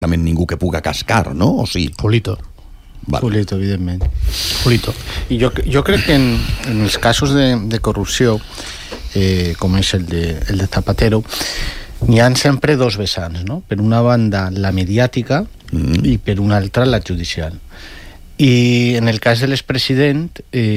pràcticament ningú que puga cascar, no? O sí? Polito. Vale. Polito, evidentment. Polito. I jo crec que en els casos de corrupció, com és el de Zapatero, n'hi ha sempre dos vessants, no? Per una banda, la mediàtica i per una altra, la judicial. I en el cas de l'expresident,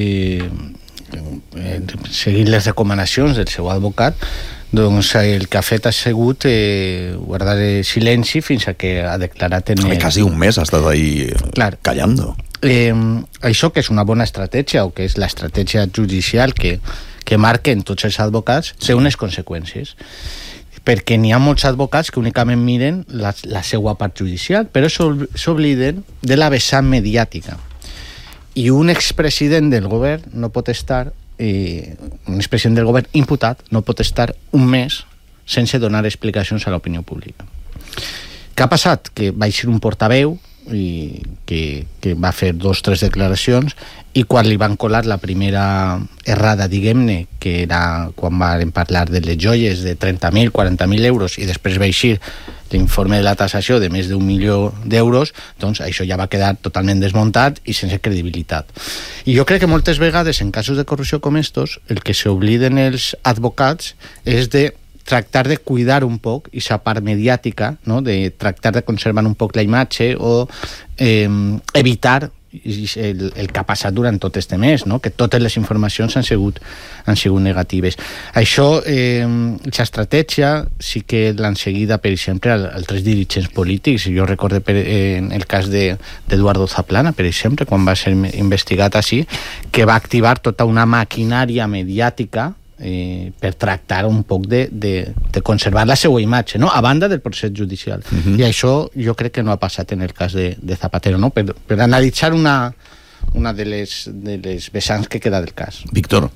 seguint les recomanacions del seu advocat, doncs el que ha fet ha sigut guardar silenci fins a que ha declarat en Quasi un mes ha estat ahí callando. Això que és una bona estratègia, o que és l'estratègia judicial que marquen tots els advocats, té unes conseqüències, perquè n'hi ha molts advocats que únicament miren la seva part judicial, però s'obliden de la vessant mediàtica. I un expresident del govern no pot estar, un expresident del govern imputat no pot estar un mes sense donar explicacions a l'opinió pública. Què ha passat? Que va ser un portaveu i que va fer 2 o 3 declaracions, i quan li van colar la primera errada, diguem-ne, que era quan van parlar de les joies de 30.000, 40.000 euros, i després va eixir l'informe de la tassació de més d'1 milió d'euros, doncs això ja va quedar totalment desmuntat i sense credibilitat. I jo crec que moltes vegades, en casos de corrupció com estos, el que s'obliden els advocats és de tractar de cuidar un poc aquesta part mediàtica, no? De tractar de conservar un poc la imatge o evitar el que ha passat durant tot este mes, no? Que totes les informacions han sigut negatives. Això, aquesta estratègia sí que l'han seguida, per exemple, altres dirigents polítics. Jo recordo en el cas d'Eduardo Zaplana, per exemple, quan va ser investigat així, que va activar tota una maquinària mediàtica per tractar un poc de conservar la seva imatge, no? A banda del procés judicial. I això jo crec que no ha passat en el cas de Zapatero, no? Per analitzar una de les vessants que queda del cas. Víctor.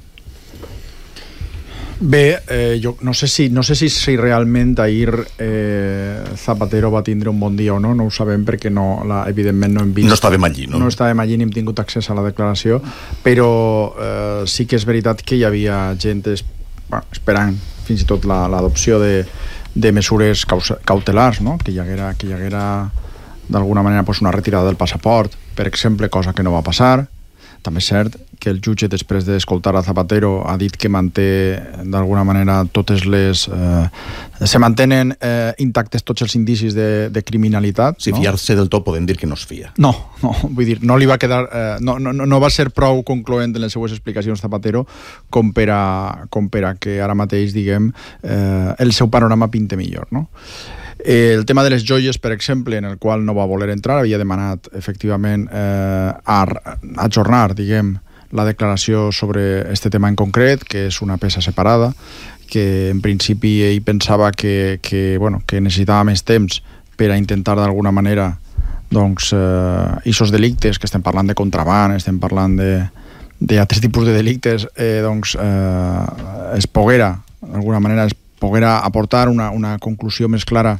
Bé, jo no sé si realment ahir Zapatero va tindre un bon dia o no ho sabem, perquè evidentment no hem vist. No estàvem allí, no? No estàvem allí ni hem tingut accés a la declaració, però sí que és veritat que hi havia gent esperant fins i tot l'adopció de mesures cautelars, no? Que hi haguera d'alguna manera una retirada del passaport, per exemple, cosa que no va passar. També és cert que el jutge, després d'escoltar a Zapatero, ha dit que manté d'alguna manera totes les... se mantenen intactes tots els indicis de criminalitat. Si fiar-se del tot podem dir que no es fia. No, vull dir, no li va quedar... No va ser prou concloent en les seues explicacions Zapatero com per a que ara mateix, diguem, el seu panorama pinte millor, no? El tema de les joies, per exemple, en el qual no va voler entrar, havia demanat efectivament ajornar, diguem, la declaració sobre este tema en concret, que és una peça separada, que en principi ell pensava que necessitava més temps per a intentar d'alguna manera doncs aquests delictes, que estem parlant de contraban, estem parlant d'altres tipus de delictes, doncs es poguera d'alguna manera aportar una conclusió més clara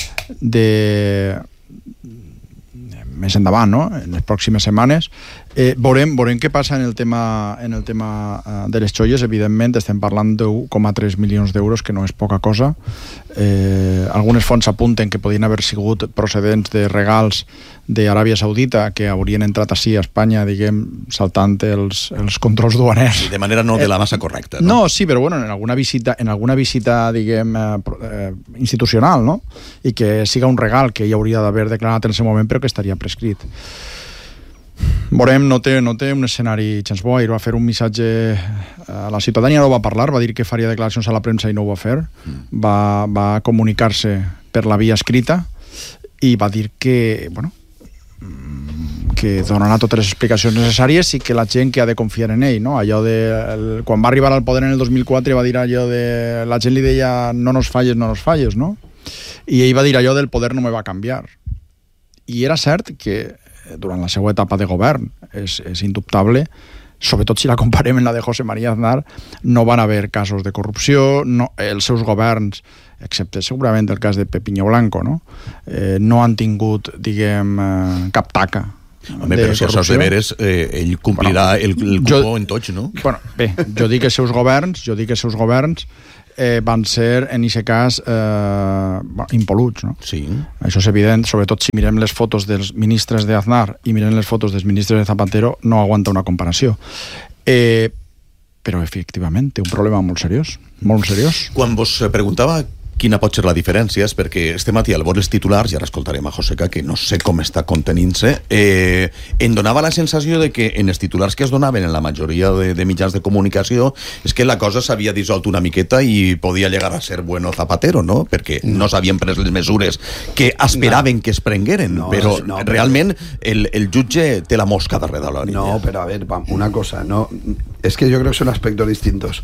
més endavant, no? En les pròximes setmanes. Veurem què passa en el tema de les joies. Evidentment estem parlant d'1,3 milions d'euros, que no és poca cosa. Algunes fonts apunten que podien haver sigut procedents de regals d'Aràbia Saudita, que haurien entrat així a Espanya, diguem, saltant els controls duaners. De manera no de la massa correcta, no? No, sí, però bueno, en alguna visita, diguem, institucional, no? I que siga un regal que ell hauria d'haver declarat en el seu moment, però que estaria prescrit. Veurem, no té un escenari gens bo. Ahir va fer un missatge a la ciutadania, no va parlar, va dir que faria declaracions a la premsa i no ho va fer. Va comunicar-se per la via escrita i va dir que donarà totes les explicacions necessàries i que la gent que ha de confiar en ell, no? Allò de... Quan va arribar al poder en el 2004 va dir allò de... La gent li deia no nos falles, no? I ell va dir allò del poder no me va canviar. I era cert que durant la seva etapa de govern és indubtable, sobretot si la comparem amb la de José María Aznar, no van haver casos de corrupció, els seus governs, excepte segurament el cas de Pepiño Blanco, no han tingut, diguem, cap taca. Home, però si això és de veres, ell complirà el cupó en tots, no? Bé, jo dic que els seus governs van ser, en aquest cas, impoluts, no? Sí. Això és evident, sobretot si mirem les fotos dels ministres de Aznar i mirem les fotos dels ministres de Zapatero, no aguanta una comparació. Però, efectivament, té un problema molt seriós. Molt seriós. Quan vos preguntava quina pot ser la diferència, és perquè este matí al veure els titulars, i ara escoltarem a Joseca, que no sé com està contenint-se, em donava la sensació de que en els titulars que es donaven en la majoria de mitjans de comunicació és que la cosa s'havia dissolt una miqueta i podia llegar a ser bueno Zapatero, no? Perquè no s'havien pres les mesures que esperaven que es prengueren, però realment el jutge té la mosca darrere de l'orilla. No, pero a ver, una cosa, no, es que yo creo que son aspectos distintos.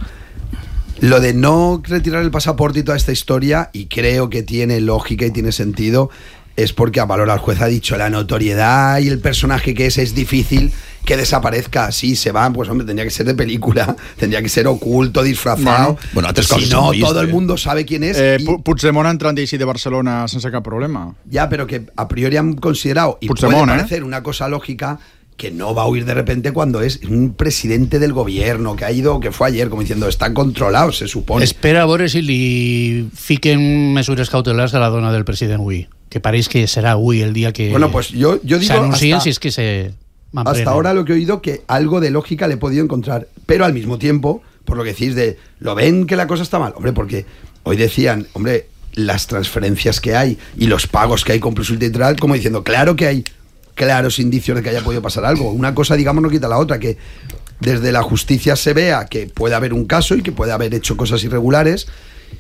Lo de no retirar el pasaporte y toda esta historia, y creo que tiene lógica y tiene sentido, es porque a valor al juez ha dicho la notoriedad y el personaje que es difícil que desaparezca así, se va, pues hombre, tendría que ser de película, tendría que ser oculto, disfrazado. Bueno, si no, todo el mundo sabe quién es. Puigdemont ha entrat d'eixí de Barcelona sense cap problema. Ya, pero que a priori han considerado, y puede parecer una cosa lógica, que no va a huir de repente cuando es un presidente del gobierno que ha ido, que fue ayer, como diciendo, está controlado, se supone. Espera a veure si li fiquen mesures cautelars a la dona del president avui, que pareix que serà avui el dia que bueno, pues yo digo s'anuncien si es que se manprenen. Hasta ahora lo que he oído, que algo de lógica le he podido encontrar, pero al mismo tiempo, por lo que decís de, ¿lo ven que la cosa está mal? Hombre, porque hoy decían, hombre, las transferencias que hay y los pagos que hay con plus ultra, como diciendo, claro que hay claros indicios de que haya podido pasar algo. Una cosa, digamos, no quita la otra, que desde la justicia se vea que puede haber un caso y que puede haber hecho cosas irregulares.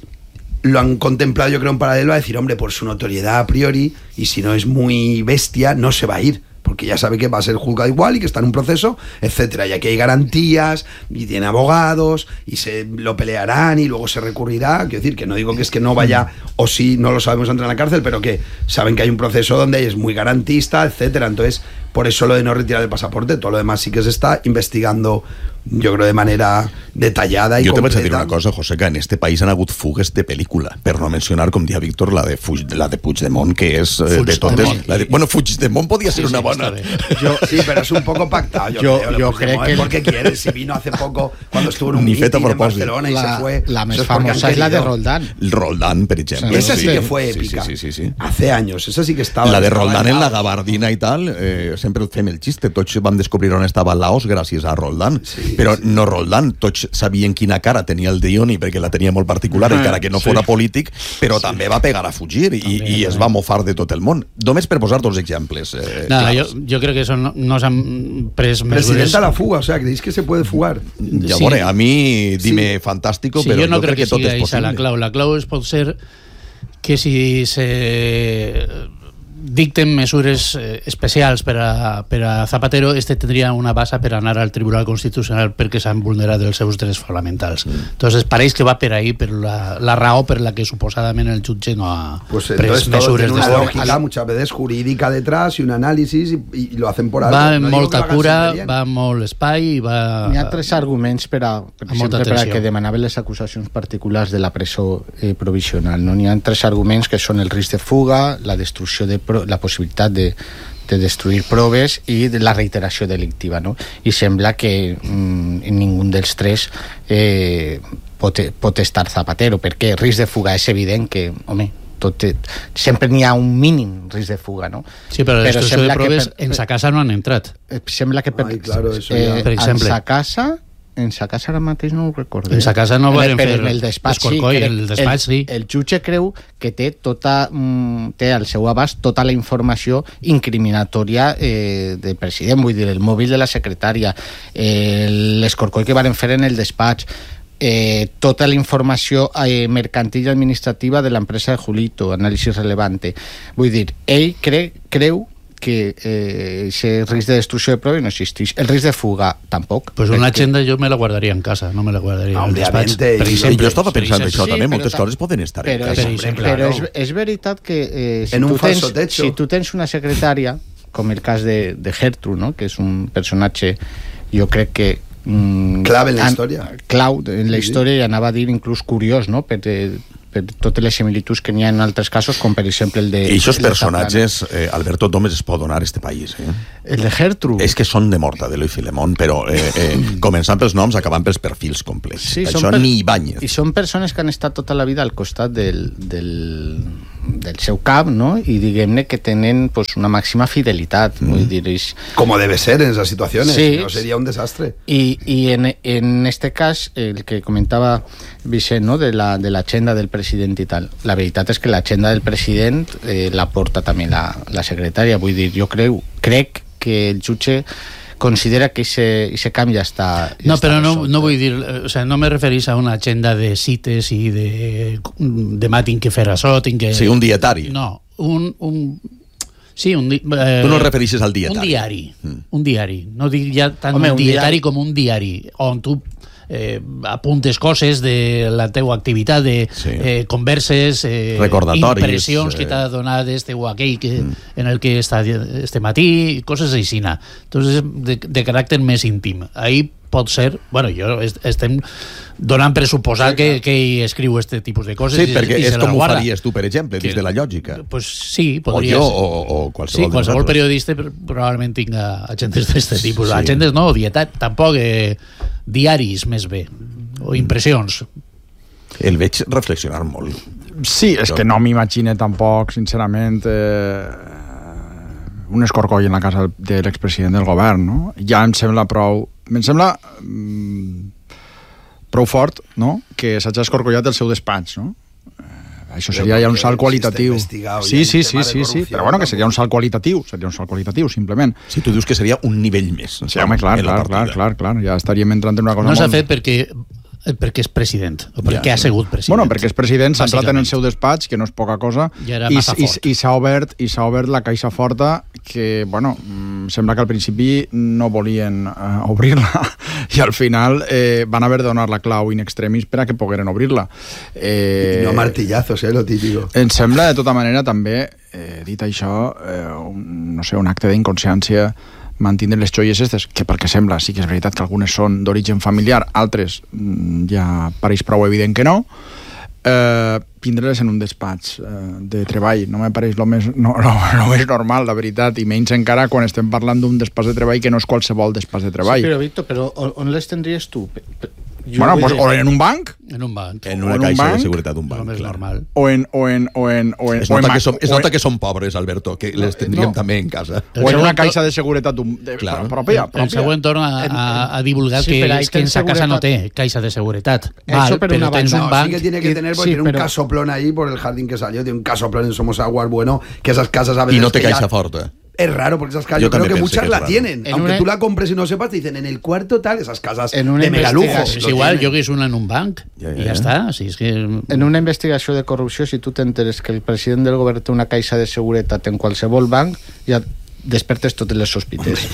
Lo han contemplado, yo creo, en paralelo a decir, hombre, por su notoriedad a priori, y si no es muy bestia, no se va a ir, porque ya sabe que va a ser juzgado igual y que está en un proceso, etcétera. Y aquí hay garantías, y tiene abogados, y se lo pelearán, y luego se recurrirá. Quiero decir, que no digo que es que no vaya, o si no lo sabemos, entrar en la cárcel, pero que saben que hay un proceso donde es muy garantista, etcétera. Entonces, por eso lo de no retirar el pasaporte, todo lo demás sí que se está investigando, yo creo, de manera detallada i jo completa. Jo te vaig a dir una cosa, José, que en este país han hagut fugues de pel·lícula, per no mencionar, com dia Víctor, la de Puigdemont, que és de totes... Bueno, Puigdemont podía ser una bona... Sí, pero es un poco pactado, yo creo que... ¿Por qué quieres? Si vino hace poco, cuando estuvo en un meeting en Barcelona y se fue... La més famosa es la de Roldán. Roldán, per exemple. Esa sí que fue épica. Sí. Hace años, esa sí que estaba... La de Roldán en la gabardina i tal, sempre fem el xiste, tots vam descobrir on estava Laos gràcies a Roldán, però no Roldán, tots sabien quina cara tenia el Dioni perquè la tenia molt particular, encara que no fora polític, però també va pegar a fugir i es va mofar de tot el món. Només per posar dos exemples. Yo creo que eso no s'han pres mesures... Presidenta la fuga, o sea, ¿creéis que se puede fugar? Ja veure, a mi dime fantástico, sí, però jo no crec que tot és possible. La clau pot ser que si se dicten mesures especials per a Zapatero, tindria una base per anar al Tribunal Constitucional perquè s'han vulnerat els seus drets fonamentals. Entonces pareix que va per ahí, per la raó per la que suposadament el jutge no ha pres mesures de lógica, muchas veces jurídica detrás y un análisis y lo hacen por algo. Va amb molta cura, va amb molt espai i va... Hi ha tres arguments per exemple, per a que demanaven les acusacions particulars de la presó provisional. No? N'hi ha tres arguments que són el risc de fuga, la destrucció de la possibilitat de destruir proves i de la reiteració delictiva, no? I sembla que ningú dels tres pot estar Zapatero, perquè risc de fuga és evident que, home, sempre n'hi ha un mínim risc de fuga, no? Sí, però la destrucció de proves en sa casa no han entrat. Sembla que per exemple en sa casa ara mateix no ho recordo. En sa casa no van fer el despatx, sí. El jutge creu que té al seu abast tota la informació incriminatòria del president, vull dir, el mòbil de la secretària, l'escorcoll que van fer en el despatx, tota la informació mercantil i administrativa de l'empresa de Julito, anàlisi relevante. Vull dir, ell creu que ese risc de destrucció de proves no existeix. El risc de fuga tampoc. Pues una agenda jo me la guardaria en casa, no me la guardaria al despatx. Jo estava pensant això també, moltes coses poden estar en casa. Però és veritat que si tu tens una secretària, com el cas de Gertrude, no? Que és un personatge, jo crec que clau en la història. Clau en la història, i anava a dir inclús curiós, no? Per totes les similituds que n'hi ha en altres casos, com per exemple el de... I aquests personatges, Alberto, només es pot donar a este país. El de Gertrude. És que són de Mortadelo i Filemón, però començant pels noms, acabant pels perfils complets. Sí, això ni Ibáñez. I són persones que han estat tota la vida al costat del seu cap, no? I diguem-ne que tenen pues, una màxima fidelitat. Vull dir, Como debe ser en esas situaciones, sí, no sería un desastre. Y en este cas, el que comentava Vicent, no? de l'agenda del president i tal, la veritat és que l'agenda del president la porta també la secretària. Vull dir, jo crec que el jutge considera que ese canvi ja està no, però no vull dir, o sea, no me referís a una agenda de cites i demà tinc que fer això, tinc que... Sí, un dietari. No, sí, tu no refereixes al dietari. Un diari. No dic ja tant un dietari com un diari, on tu apuntes coses de la teua activitat, de converses, recordatoris, impressions que t'ha donat este o aquell en el que està este matí, coses així. Entonces, de caràcter més íntim. Ahí pot ser, bueno, jo estem donant per suposar que ell escriu este tipus de coses. Sí, perquè és com ho faries tu, per exemple, des de la lògica. Pues sí, podries. O jo, o qualsevol. Sí, qualsevol periodista probablement tinga agendes d'aquest tipus. Sí. Agendes no, tampoc diaris més bé, o impressions. El veig reflexionar molt. Sí, és que no m'imagine tampoc, sincerament, un escorcoll en la casa de l'expresident del govern, no? Ja em sembla prou fort, no?, que s'hagi escorcollat el seu despatx, no? Això seria ja un salt qualitatiu. Sí, però bueno, que seria un salt qualitatiu, simplement. Si tu dius que seria un nivell més. Sí, home, clar, ja estaríem entrant en una cosa no s'ha fet perquè és president, o perquè ha sigut president. Bueno, perquè és president, s'ha entrat en el seu despatx, que no és poca cosa, i s'ha obert la caixa forta, que, bueno, sembla que al principi no volien obrir-la, i al final van haver de donar la clau in extremis per a que pogueren obrir-la. No martillazos, lo típico. Em sembla, de tota manera, també, dit això, no sé, un acte d'inconsciència mantindre les joies aquestes, que pel que sembla sí que és veritat que algunes són d'origen familiar, altres ja pareix prou evident que no, tindre-les en un despatx de treball no me pareix el més normal, la veritat, i menys encara quan estem parlant d'un despatx de treball que no és qualsevol despatx de treball. Sí, però Víctor, però on les tindries tu? Bueno, pues, o en un banc, en un banc, en una caixa de seguretat d'un banc, clar. Normal. Es nota que són pobres, Alberto, que les tindríem també en casa. O en una caixa de seguretat pròpia. El següent torna a divulgar que en sa casa no té caixa de seguretat. Eso, pero tens un banc. Sí que tiene que tener, porque tiene un casoplón ahí por el jardín que salió, tiene un casoplón en Somos Aguas, bueno, que esas casas a veces... Y no te caixa forta. Es raro porque esas casas yo creo que muchas la tienen. Aunque tú la compres y no sepas, te dicen en el cuarto tal, esas casas de mega lujo. Es igual, jo que és una en un banc i ja està. Sí, és que... En una investigació de corrupció, si tu t'enteres que el president del govern té una caixa de seguretat en qualsevol banc, ja despertes totes les sospites.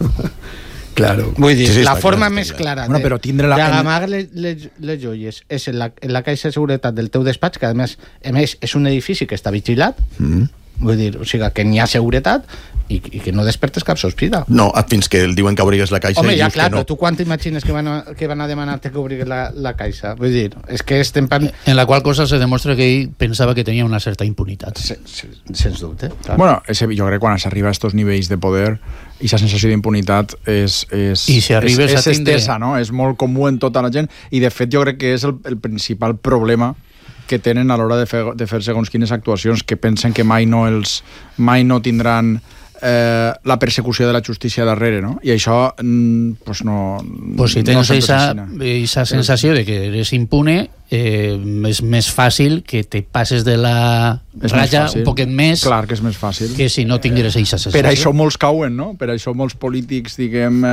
Claro. Vull dir, la forma més clara d'amagar les joies és en la caixa de seguretat del teu despatx, que a més és un edifici que està vigilat, vull dir, o sigui, que n'hi ha seguretat i que no despertes cap sospita. No, fins que el diuen que obrigues la caixa. Home, ja, clar, no. però tu quan t'imagines que van a demanar-te que obrigues la caixa? Vull dir, és que estem... En la qual cosa se demostra que ell pensava que tenia una certa impunitat. Sens dubte. Clar. Bueno, jo crec que quan s'arriba a estos nivells de poder i la sensació d'impunitat és estesa, no? És molt comú en tota la gent, i de fet jo crec que és el principal problema que tenen a l'hora de fer segons quines actuacions, que pensen que mai no tindran la persecució de la justícia darrere, no? I això pues no... Pues si tens esa sensació de que eres impune, és més fàcil que te passes de la ratlla un poquet més. Clar que és més fàcil. Que si no tingueres aquesta sensació. Per això molts cauen, no? Per això molts polítics, diguem,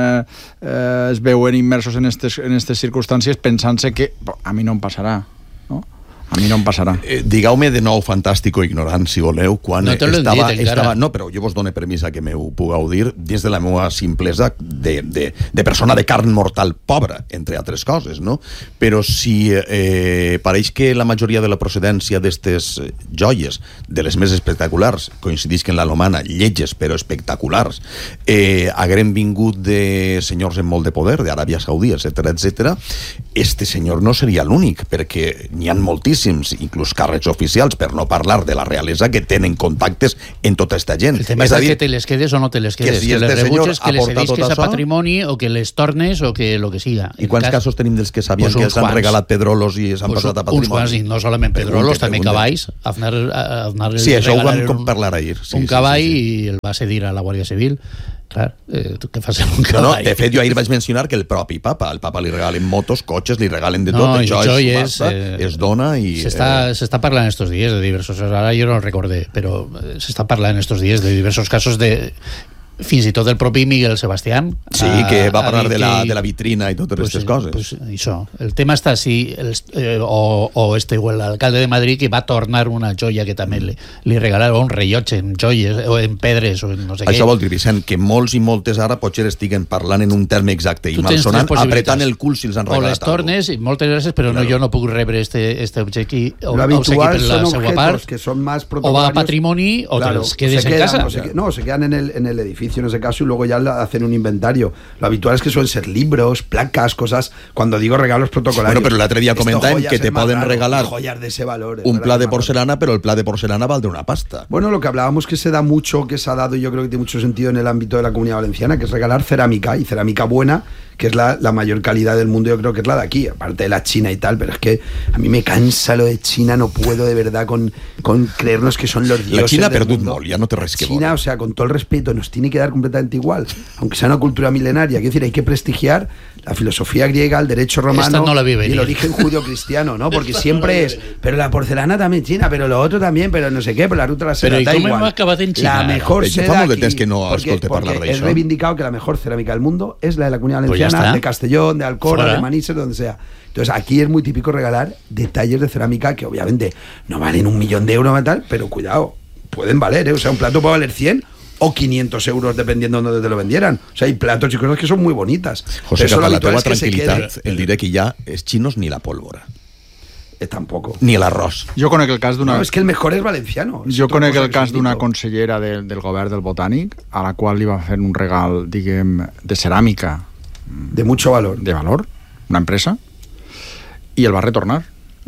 es veuen immersos en aquestes circumstàncies pensant-se que a mi no em passarà, no? A mi no em passarà. Digueu-me de nou fantàstico ignorant, si voleu, quan no estava... No, però jo vos dono permís a que m'ho pugueu dir des de la meva simplesa de persona de carn mortal pobra, entre altres coses, no? Però si pareix que la majoria de la procedència d'estes joies, de les més espectaculars, coincidís que en l'alomana, lletges però espectaculars, hagueren vingut de senyors amb molt de poder, d'Aràbia Saudí, etc. Este senyor no seria l'únic, perquè n'hi ha moltíssims. moltíssims, inclús càrrecs oficials, per no parlar de la realesa, que tenen contactes en tota esta gent. El tema és que te les quedes o no te les quedes, que les rebutges, que les cedisques a patrimoni o que les tornes o que lo que siga. I quants casos tenim dels que sabien que s'han regalat pedrolos i s'han passat a patrimoni? Uns quants, i no solament pedrolos, també cavalls. Sí, això ho vam parlar ahir. Un cavall i el va cedir a la Guàrdia Civil. Clar, tu què fas amb un cavall? No, de fet, jo ahir vaig mencionar que el propi papa, al papa li regalen motos, cotxes, li regalen de tot, això es dona i... S'està parlant estos dies de diversos... Ara jo no el recordé, però s'està parlant estos dies de diversos casos de... fins i tot el propi Miguel Sebastián. Sí, que va parlar de la vitrina i totes aquestes coses. Pues això. El tema està si l'alcalde de Madrid, que va tornar una joia que també li regalaron, un rellotge en joies o en pedres o en no sé què. Això vol dir, Vicent, que molts i moltes ara potser estiguen parlant en un terme exacte i malsonant, apretant el cul si els han regalat. O les tornes, moltes gràcies, però no, jo no puc rebre este obsequi per la seva part, que son más o va a patrimoni o te los quedes en casa. No, se quedan en el edificio en ese caso y luego ya hacen un inventario. Lo habitual es que suelen ser libros, placas, cosas, cuando digo regalos protocolarios. Bueno, pero el otro día comentaban que te pueden regalar joyas de ese valor, un pla de porcelana, pero el pla de porcelana vale una pasta. Bueno, lo que hablábamos que se da mucho, que se ha dado y yo creo que tiene mucho sentido en el ámbito de la Comunidad Valenciana, que es regalar cerámica, y cerámica buena, que es la mayor calidad del mundo, yo creo que es la de aquí, aparte de la China y tal, pero es que a mí me cansa lo de China, no puedo de verdad con creernos que son los dioses. La China del perdut mundo. molt, ya no te res que China, o sea, con todo el respeto, nos tiene que dar completamente igual, aunque sea una cultura milenaria. Quiero decir, hay que prestigiar la filosofía griega, el derecho romano no y el origen judío-cristiano, ¿no? Porque siempre es, pero la porcelana también China, pero lo otro también, pero no sé qué, pero la ruta de la seda da igual. Però com hem acabat en China? La mejor seda aquí, que no porque he reivindicado que la mejor cerámica del mundo es la de la Comunidad Valenciana, de Castellón, de Alcora, de Manises, donde sea. Entonces aquí es muy típico regalar detalles de cerámica que obviamente no valen 1 millón de euros y tal, pero cuidado, pueden valer, ¿eh? O sea, un plato puede valer 100 o 500 euros dependiendo de dónde te lo vendieran. O sea, hay platos y cosas que son muy bonitas. José, que para la teva tranquil·litat, el diré que ja els xinos ni la pólvora. Tampoco. Ni el arroz. Jo conec el cas d'una... No, és que el mejor és valenciano. Jo conec el cas d'una consellera del govern del Botànic, a la qual li va fer un regal, diguem, de ceràmica. De mucho valor. De valor, una empresa, i el va retornar.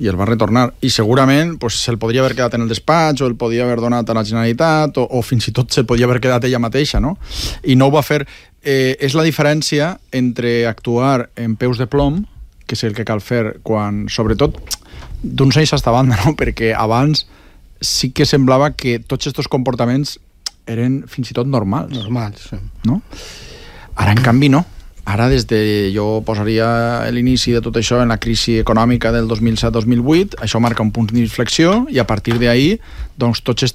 I segurament pues, se'l podria haver quedat en el despatx o el podia haver donat a la Generalitat o fins i tot se'l podia haver quedat ella mateixa, no? I no ho va fer. És la diferència entre actuar en peus de plom, que és el que cal fer quan, sobretot, d'uns anys a esta banda, no? Perquè abans sí que semblava que tots aquests comportaments eren fins i tot normals. Normals, sí. No? Ara, en canvi, no. Ara, jo posaria l'inici de tot això en la crisi econòmica del 2007-2008, això marca un punt d'inflexió i a partir d'ahir, doncs, totes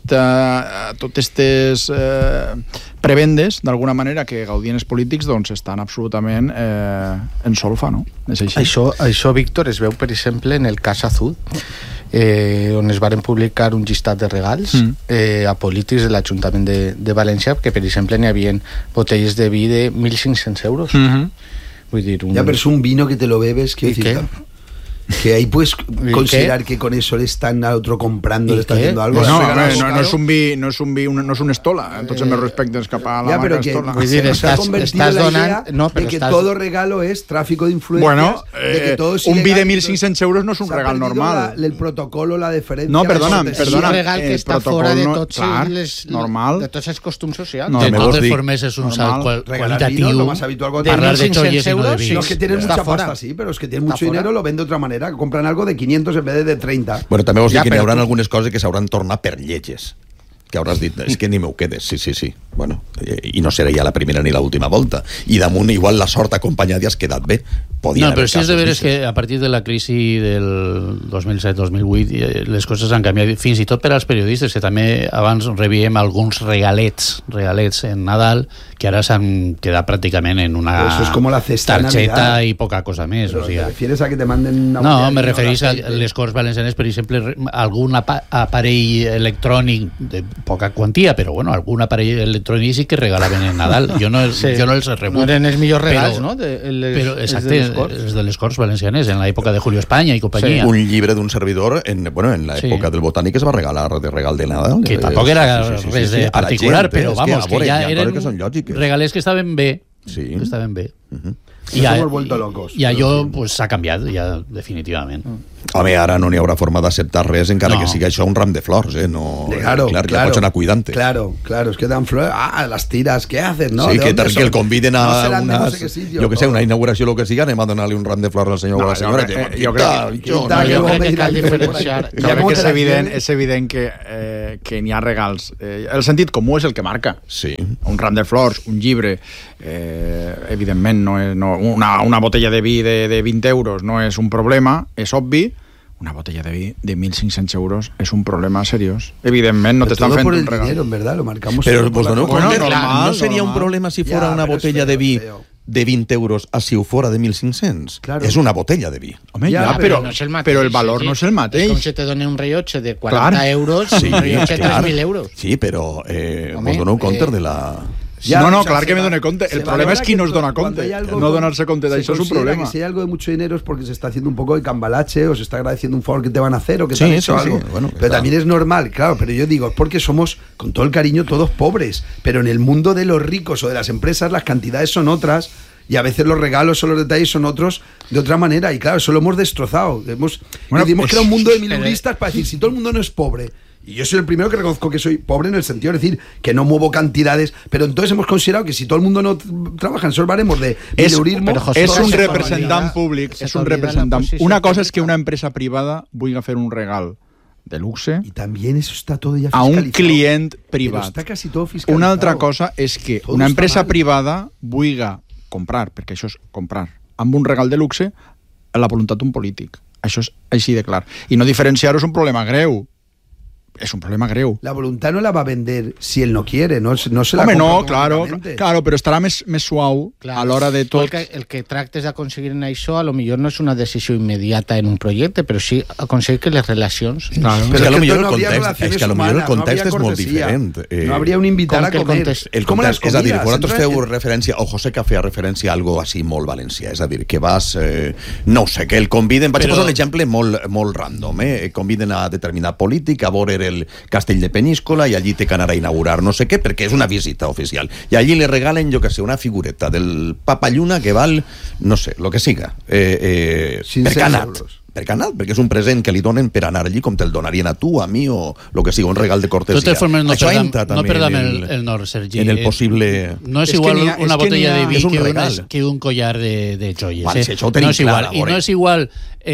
aquestes prebendes, d'alguna manera, que gaudien els polítics, doncs, estan absolutament en solfa, no? És així. Això, Víctor, es veu, per exemple, en el cas Azul, on es varen publicar un llistat de regals a polítics de l'Ajuntament de València, que per exemple n'hi havia botelles de vi de 1.500 euros. Vull dir, ya, pero es un vino que te lo bebes, que que ahí puedes considerar que con eso le están al otro comprando, le están haciendo algo. No es un vi, no es un estola, entonces me respectes cap a la marca Estola. Vull dir, estàs donant de que todo regalo es tráfico de influencias. Bueno, de que todo un vi de 1.500 euros no és un regal normal. El protocolo, la deferència... No, perdona. És un regal que està fora de tots els costums socials. De totes formes és un salt qualitatiu. Parlar de xolles i no de vins. Los que tienen mucha pasta, sí, pero los que tienen mucho dinero lo ven de otra manera, que compran algo de 500 en vez de 30. Bueno, també vols dir que n'hi haurà algunes coses que s'hauran tornat per lletges. Que hauràs dit, és que ni m'ho quedes. Sí. Bueno, i no serà ja la primera ni l'última volta. I damunt, igual la sort acompanyada ja has quedat bé. No, però sí és de veres que a partir de la crisi del 2007-2008 les coses han canviat, fins i tot per als periodistes, que també abans rebíem alguns regalets en Nadal, que ara s'han quedat pràcticament en una targeta i poca cosa més. O sigui, ¿te refieres a que te manden una no, me referís a les Corts Valencianes, per exemple, algun aparell electrònic de poca quantia, però bueno, algun aparell electrònic sí que regalaven en Nadal. Jo no els he rebut. No eren els millors regals, no? Però, exacte, els de les Corts Valencianes, en l'època de Julio España i companyia. Un llibre d'un servidor, en l'època del Botànic, es va regalar de regal de Nadal. Que tampoc era res de particular, però vamos, que ja eren lògiques. Regales que estaven bé. Sí. Que estaven bé. I hemos vuelto locos. I allò s'ha canviat, ja, definitivament. Home, ara no n'hi haurà forma d'acceptar res, encara que sigui això un ram de flors, no, Claro, clar, ja pots anar cuidant-te. Claro, es que dan flores. Las tiras, ¿qué haces? ¿No? Sí, que el conviden a no serán de una, no sé qué sitio, jo que sé, una inauguració, lo que siga, anem a donar-li un ram de flors al senyor o a la senyora. Jo crec que cal diferenciar. Jo crec que és evident que n'hi ha regals. El sentit comú és el que marca. Sí. Un ram de flors, un llibre, evidentment, una botella de vi de 20 euros no és un problema, és obvi. Una botella de vi de 1.500 euros és un problema seriós. Evidentment, no t'estan fent un regal. Dinero, en verdad, lo marcamos. Però vos doneu compte, normal, no seria un problema si fora una botella de vi de 20 euros a si ho fora de 1.500? Claro. És una botella de vi. Home, Ja, però no és el mateix, però el valor no és el mateix. És com si te donen un rellotge de 40 euros, Sí, un rellotge de clar. 3.000 euros. Sí, però Home, vos doneu compte de la... Clar que me done compte. El problema es qui no es dona compte. No donarse compte de eso es un problema. Que si hay algo de mucho dinero es porque se está haciendo un poco de cambalache o se está agradeciendo un favor que te van a hacer o que te han hecho algo. Bueno, pero también es normal, claro, pero yo digo, es porque somos, con todo el cariño, todos pobres. Pero en el mundo de los ricos o de las empresas las cantidades son otras y a veces los regalos o los detalles son otros de otra manera. Y claro, eso lo hemos destrozado. Hemos creado un mundo de miluristas para decir, si todo el mundo no es pobre... Y yo soy el primero que reconozco que soy pobre en el sentido de decir que no muevo cantidades, pero entonces hemos considerado que si todo el mundo no trabaja en esos baremos de mileurismo... És un representant públic, és un representant. Una cosa és que una empresa privada vulgui fer un regal de luxe y también eso está todo ya a fiscalizado. un client Pero privat. está casi todo fiscalizado. Una altra cosa és que Todo una està empresa mal. privada vulgui comprar, perquè això és comprar, amb un regal de luxe a la voluntat d'un polític. Això és així de clar. I no diferenciar-ho és un problema greu. Es un problema greu. La voluntad no la va a vender si él no quiere, no se la Home, compra no, claro, automáticamente. claro, però estarà més suau a l'hora de tot. El que tractes d'aconseguir en això, a lo millor no és una decisió immediata en un projecte, però sí aconseguir que les relacions... Claro. Però és que a lo millor el entonces no habría context, és que a lo relaciones millor el humanas, context no és habría molt cortesía. diferent. No habría un invitar com a que el comer. context- El Com context, les és a dir, comidas, vosaltres entonces, feu referència, o José que feia referència a algo així molt valencià, és a dir, que vas, no ho sé, que el conviden, vaig posar un exemple molt random, conviden a determinat polític a veure el castell de Peníscola i allí té que anar a inaugurar no sé què, perquè és una visita oficial. I allí li regalen, jo que sé, una figureta del Papa Lluna que val, no sé, lo que siga, per 500 canat. euros. Per canal, perquè és un present que li donen per anar allí com te'l donarien a tu, a mi o lo que siga, un regal de cortesia. De totes formes, no Això perdam, entra no també perdam en el nord, Sergi. en el possible... No és És que igual n'hi ha- una és que botella n'hi ha- de vi és un que, regal. que un collar de joies. Vale, si això ho tenim no és igual. clar, I no és igual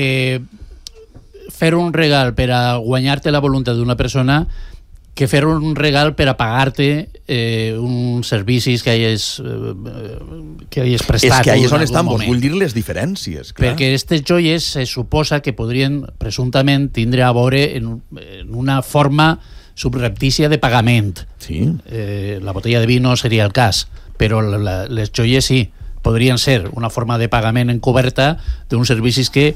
fer un regal per a guanyar-te la voluntat d'una persona que fer un regal per a pagar-te uns servicis que hagis prestat. És que ahí és en on algun estan, vos moment. vull dir les diferències, clar. Perquè aquestes joies se suposa que podrien presumptament tindre a veure en una forma subreptícia de pagament. Sí. La botella de vi no seria el cas, però les joies sí, podrien ser una forma de pagament encoberta d'uns servicis que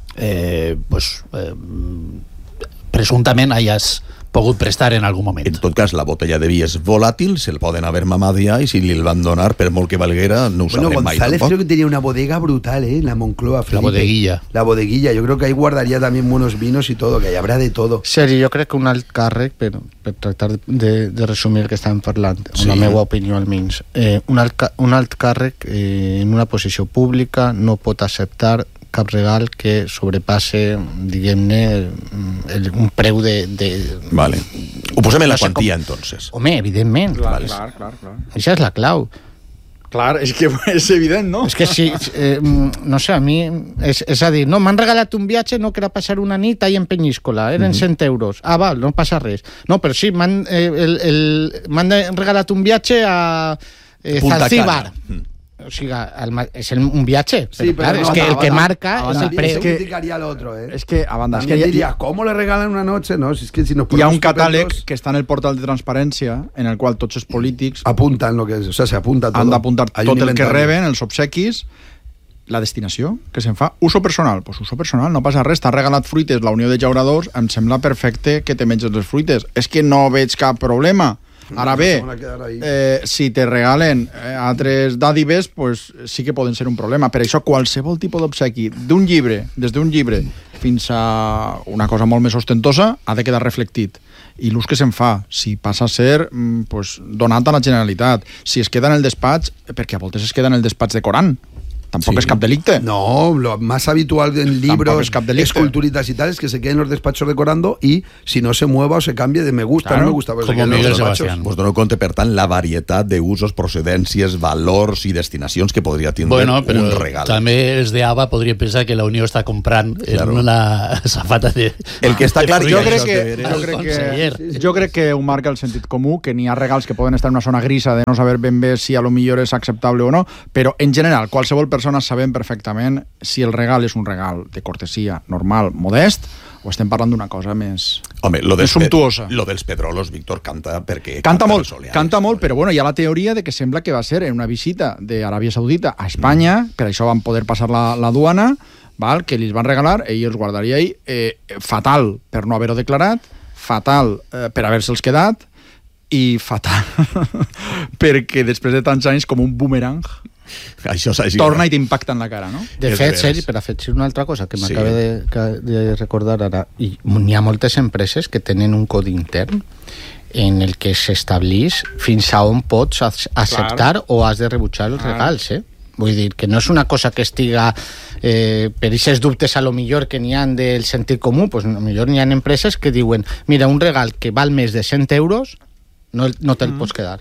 presumptament hayas pogut prestar en algun moment. En tot cas, la botella de vi és volàtil, se'l poden haver mamat ja, i si li el van donar, per molt que valguera, no ho Bueno, sabrem mai González creo tampoc. que tenía una bodega brutal, en la Moncloa. Felipe. bodeguilla. La bodeguilla, yo creo que ahí guardaría también buenos vinos y todo, que ahí habrá de todo. Sergi, jo crec que un alt càrrec, per tractar de resumir el que estàvem parlant, Sí. la meva opinió almenys, un alt càrrec en una posició pública no pot acceptar cap regal que sobrepasse, diguem-ne, un preu de... Vale. Ho posem en la No sé quantia, entonces. Home, evidentment. Clar. Això és la clau. Clar, és que és evident, no? És que si, no sé, a mi... És a dir, no, m'han regalat un viatge, no, que era passar una nit ahí en Peníscola, eren 100 euros. Ah, val, no passa res. No, però sí, m'han regalat un viatge a Punta Zanzíbar. Cana. O sigui, és un viatge, però, clar, no, és que el que marca és el También preu. se Es que- criticaría al otro, És que, a banda, és que También hi diría, ¿cómo le regalan una noche? No, si es que si nos ha un ponemos catàleg estupendos, que està en el portal de transparència en el qual tots els polítics apuntan lo que es, o sea, se apunta todo. han d'apuntar Hay tot un el que inventario. reben, els obsequis, la destinació que se'n fa. Uso personal, doncs uso personal, no passa res. T'ha regalat fruites la Unió de Llauradors, em sembla perfecte que te menges les fruites. És que no veig cap problema. Ara bé, van a quedar ahí. si te regalen altres dàdives, pues sí que poden ser un problema. Per això, qualsevol tipus d'obsequi, d'un llibre, des d'un llibre fins a una cosa molt més ostentosa, ha de quedar reflectit. I l'ús que se'n fa, si passa a ser pues, donat a la Generalitat, si es queda en el despatx, perquè a voltes es queda en el despatx decorant, tampoc és cap delicte. No, lo más habitual en libros, esculturitas y tal es que se queden los despachos decorando y si no se mueva o se cambie de me gusta, claro, no me gusta. Pues com Miguel Sebastián. Pues dono compte, per tant, la varietat d'usos, procedències, valors i destinacions que podria tindre un regal. També els d'ABA podrien pensar que la Unió està comprant en una safata de... El que està clar... Jo crec que ho marca el sentit comú, que n'hi ha regals que poden estar en una zona grisa de no saber ben bé si a lo millor és acceptable o no, però en general, qualsevol persona sabem perfectament si el regal és un regal de cortesia normal, modest, o estem parlant d'una cosa més, més sumptuosa. Lo dels Pedrolos, Víctor, canta perquè... Canta molt, però bueno, hi ha la teoria de que sembla que va ser en una visita d'Aràbia Saudita a Espanya, per això van poder passar la duana, val, que li van regalar, ell els guardaria fatal per no haver-ho declarat, fatal per haver-se'ls quedat, i fatal perquè després de tants anys com un boomerang torna i t'impacta en la cara, no? De fet, Sergi, per afegir una altra cosa que m'acaba de recordar ara, hi ha moltes empreses que tenen un codi intern en el que s'estableix fins a on pots acceptar o has de rebutjar els regals, Vull dir, que no és una cosa que estiga per aquests dubtes a lo millor que n'hi ha del sentit comú, pues a lo millor n'hi ha empreses que diuen, mira, un regal que val més de 100 euros no te'l pots quedar.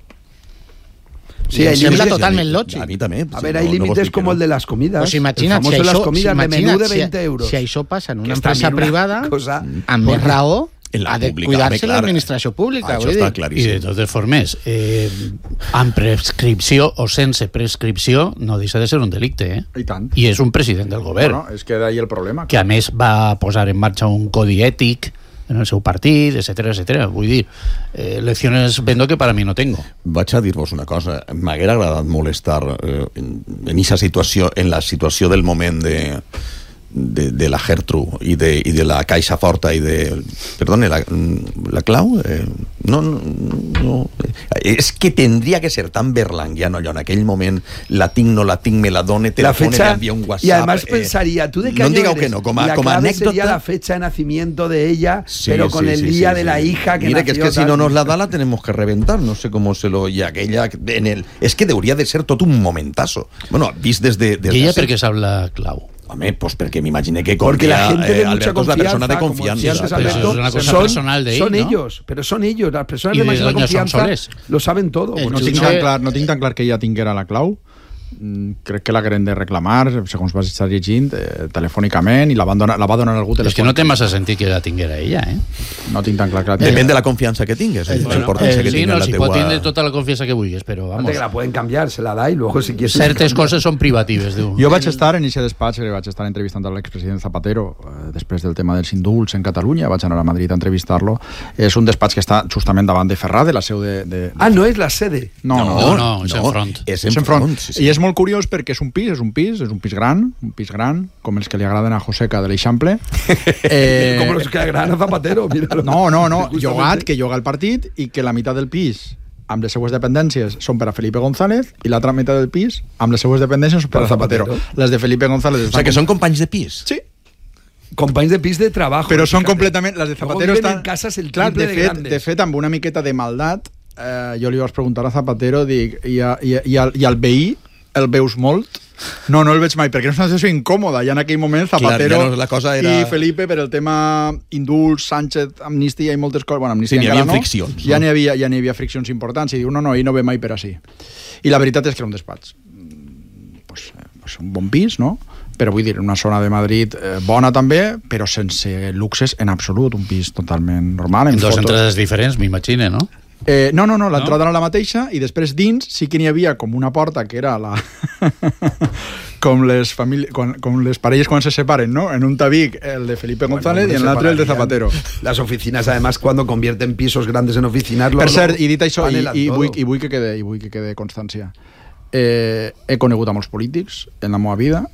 Sí, me sembla totalment lògic. A mi també. A ver, hay límites como el de las comidas. Pues imagina't, el famoso de las comidas de menú de 20 euros. Si això passa en una empresa privada, cosa, amb més raó, ha de cuidar-se l'administració pública. Això està claríssim. I de totes formes, amb prescripció o sense prescripció, no deixa de ser un delicte, I tant. I és un president del govern. Bueno, és que d'ahí el problema. Que a més va posar en marxa un codi ètic en el seu partit, etcètera. Vull dir, lecciones vendo que para mí no tengo. Vaig a dir-vos una cosa. M'haguera agradat molt estar en esa situació, en la situació del moment de la Gertrude y de la Caixa Forta y de... Perdone, la Clau? No. Es que tendría que ser tan berlanguiano yo en aquell moment, la tinc, no la tinc, me la done, telefone, le envía un WhatsApp. Y además pensaría, ¿tú de qué no año diga eres? que no, como la clave anécdota sería la fecha de nacimiento de ella, pero con el día de la hija que Mira, nació. que es que si no nos la da la tenemos que reventar, no sé cómo se lo... Y aquella... Es que debería de ser tot un momentazo. Bueno, vist desde ¿Y ella per què sap la Clau? Home, pues perquè m'imagine que porque la gente de mucha Alberto es la persona de confianza. Pero eso es una cosa personal de ell, son ¿no? ellos, pero son ellos, las personas I de de máxima doña confianza Sonsoles. lo saben todo. No tinc tan clar que ella tinguera la clau. Crec que l'hagueren de reclamar, segons vas estar llegint, telefònicament, i la va donar algú telefònic. És que no té massa sentit que la tinguera ella, No tinc tan clar que la tinguera. Depèn de la confiança que tingues, la importància que tingues si la teua... pot tindre tota la confiança que vulguis, però vamos. Que la pueden cambiar, se la da y luego si quieres... Certes coses són privatives, diu. Jo vaig estar en aquest despatx, vaig estar entrevistant a l'expresident Zapatero després del tema dels indults en Catalunya, vaig anar a Madrid a entrevistar-lo. És un despatx que està justament davant de Ferrà, de la seu de... Ah, no és la sede. No, és en front. És en front. I és molt curiós perquè és un pis gran, com els que li agraden a Joseca de l'Eixample. Com els que agraden a Zapatero, míralo. No, llogat, que lloga el partit i que la meitat del pis amb les seues dependències són per a Felipe González i l'altra meitat del pis amb les seues dependències són per a Zapatero. Les de Felipe González... O sigui que són companys de pis. Sí. Companys de pis de trabajo. Però són completament... Les de Zapatero estan... en cases el triple de grandes. De fet, amb una miqueta de maldat, jo li vaig preguntar a Zapatero, dic, i al veí el veus molt? No el veig mai, perquè és una situació incòmoda. Ja en aquell moment Zapatero la cosa era... i Felipe, per el tema indults, Sánchez, amnistia i moltes coses... Bueno, amnistia encara no. Friccions, ja n'hi havia friccions importants i diu, no, ell no ve mai per així. I la veritat és que era un despatx. Pues un bon pis, no? Però vull dir, una zona de Madrid bona també, però sense luxes en absolut, un pis totalment normal. En dos entrades diferents, m'imagine, no? No, l'entrada era la mateixa i després dins sí que n'hi havia com una porta que era la... com les parelles quan se separen, ¿no? En un tabic el de Felipe González y en l'altre el de Zapatero. Las oficinas, además, cuando convierten pisos grandes en oficinas... Per cert, i dit això, i vull que quede constància. He conegut a molts polítics en la meva vida,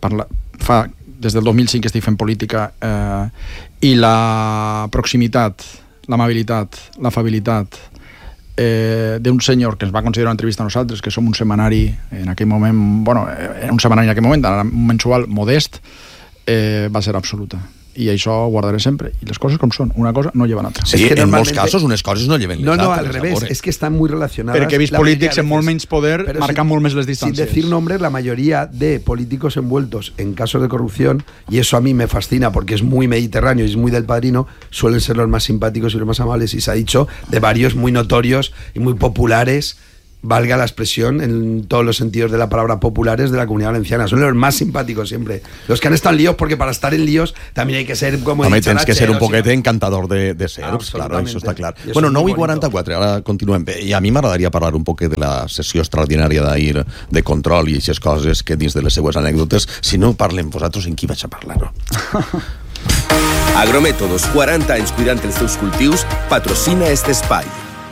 des del 2005 que estic fent política, i la proximitat, l'amabilitat, l'afabilitat d'un senyor que ens va considerar una entrevista a nosaltres, que som un setmanari en aquell moment, un setmanari en aquell moment, un mensual modest, va ser absoluta. i això ho guardaré sempre. I les coses com són, una cosa no lleva l'altra. Sí, en molts casos unes coses no lleven les altres. No, al revés, es que están muy relacionadas. Perquè he vist polítics amb molt menys poder marcant molt més les distàncies. Sin decir nombres, la mayoría de políticos envueltos en casos de corrupción, y eso a mí me fascina porque es muy mediterráneo y es muy del Padrino, suelen ser los más simpáticos y los más amables, y se ha dicho de varios muy notorios y muy populares, valga la expresión en todos los sentidos de la palabra, populares de la Comunidad Valenciana. Son los más simpáticos siempre. Los que han estado en líos, porque para estar en líos también hay que ser, como he dicho, tens que ser un poquet encantador de serps, claro, això està clar. Bueno, 9:44, ara continuem. I a mi m'agradaria parlar un poquet de la sessió extraordinària d'ahir de control i aquestes coses que dins de les seues anècdotes, si no parlem vosaltres, en qui vaig a parlar? Agromètodos, 40 anys cuidant els teus cultius, patrocina este espai.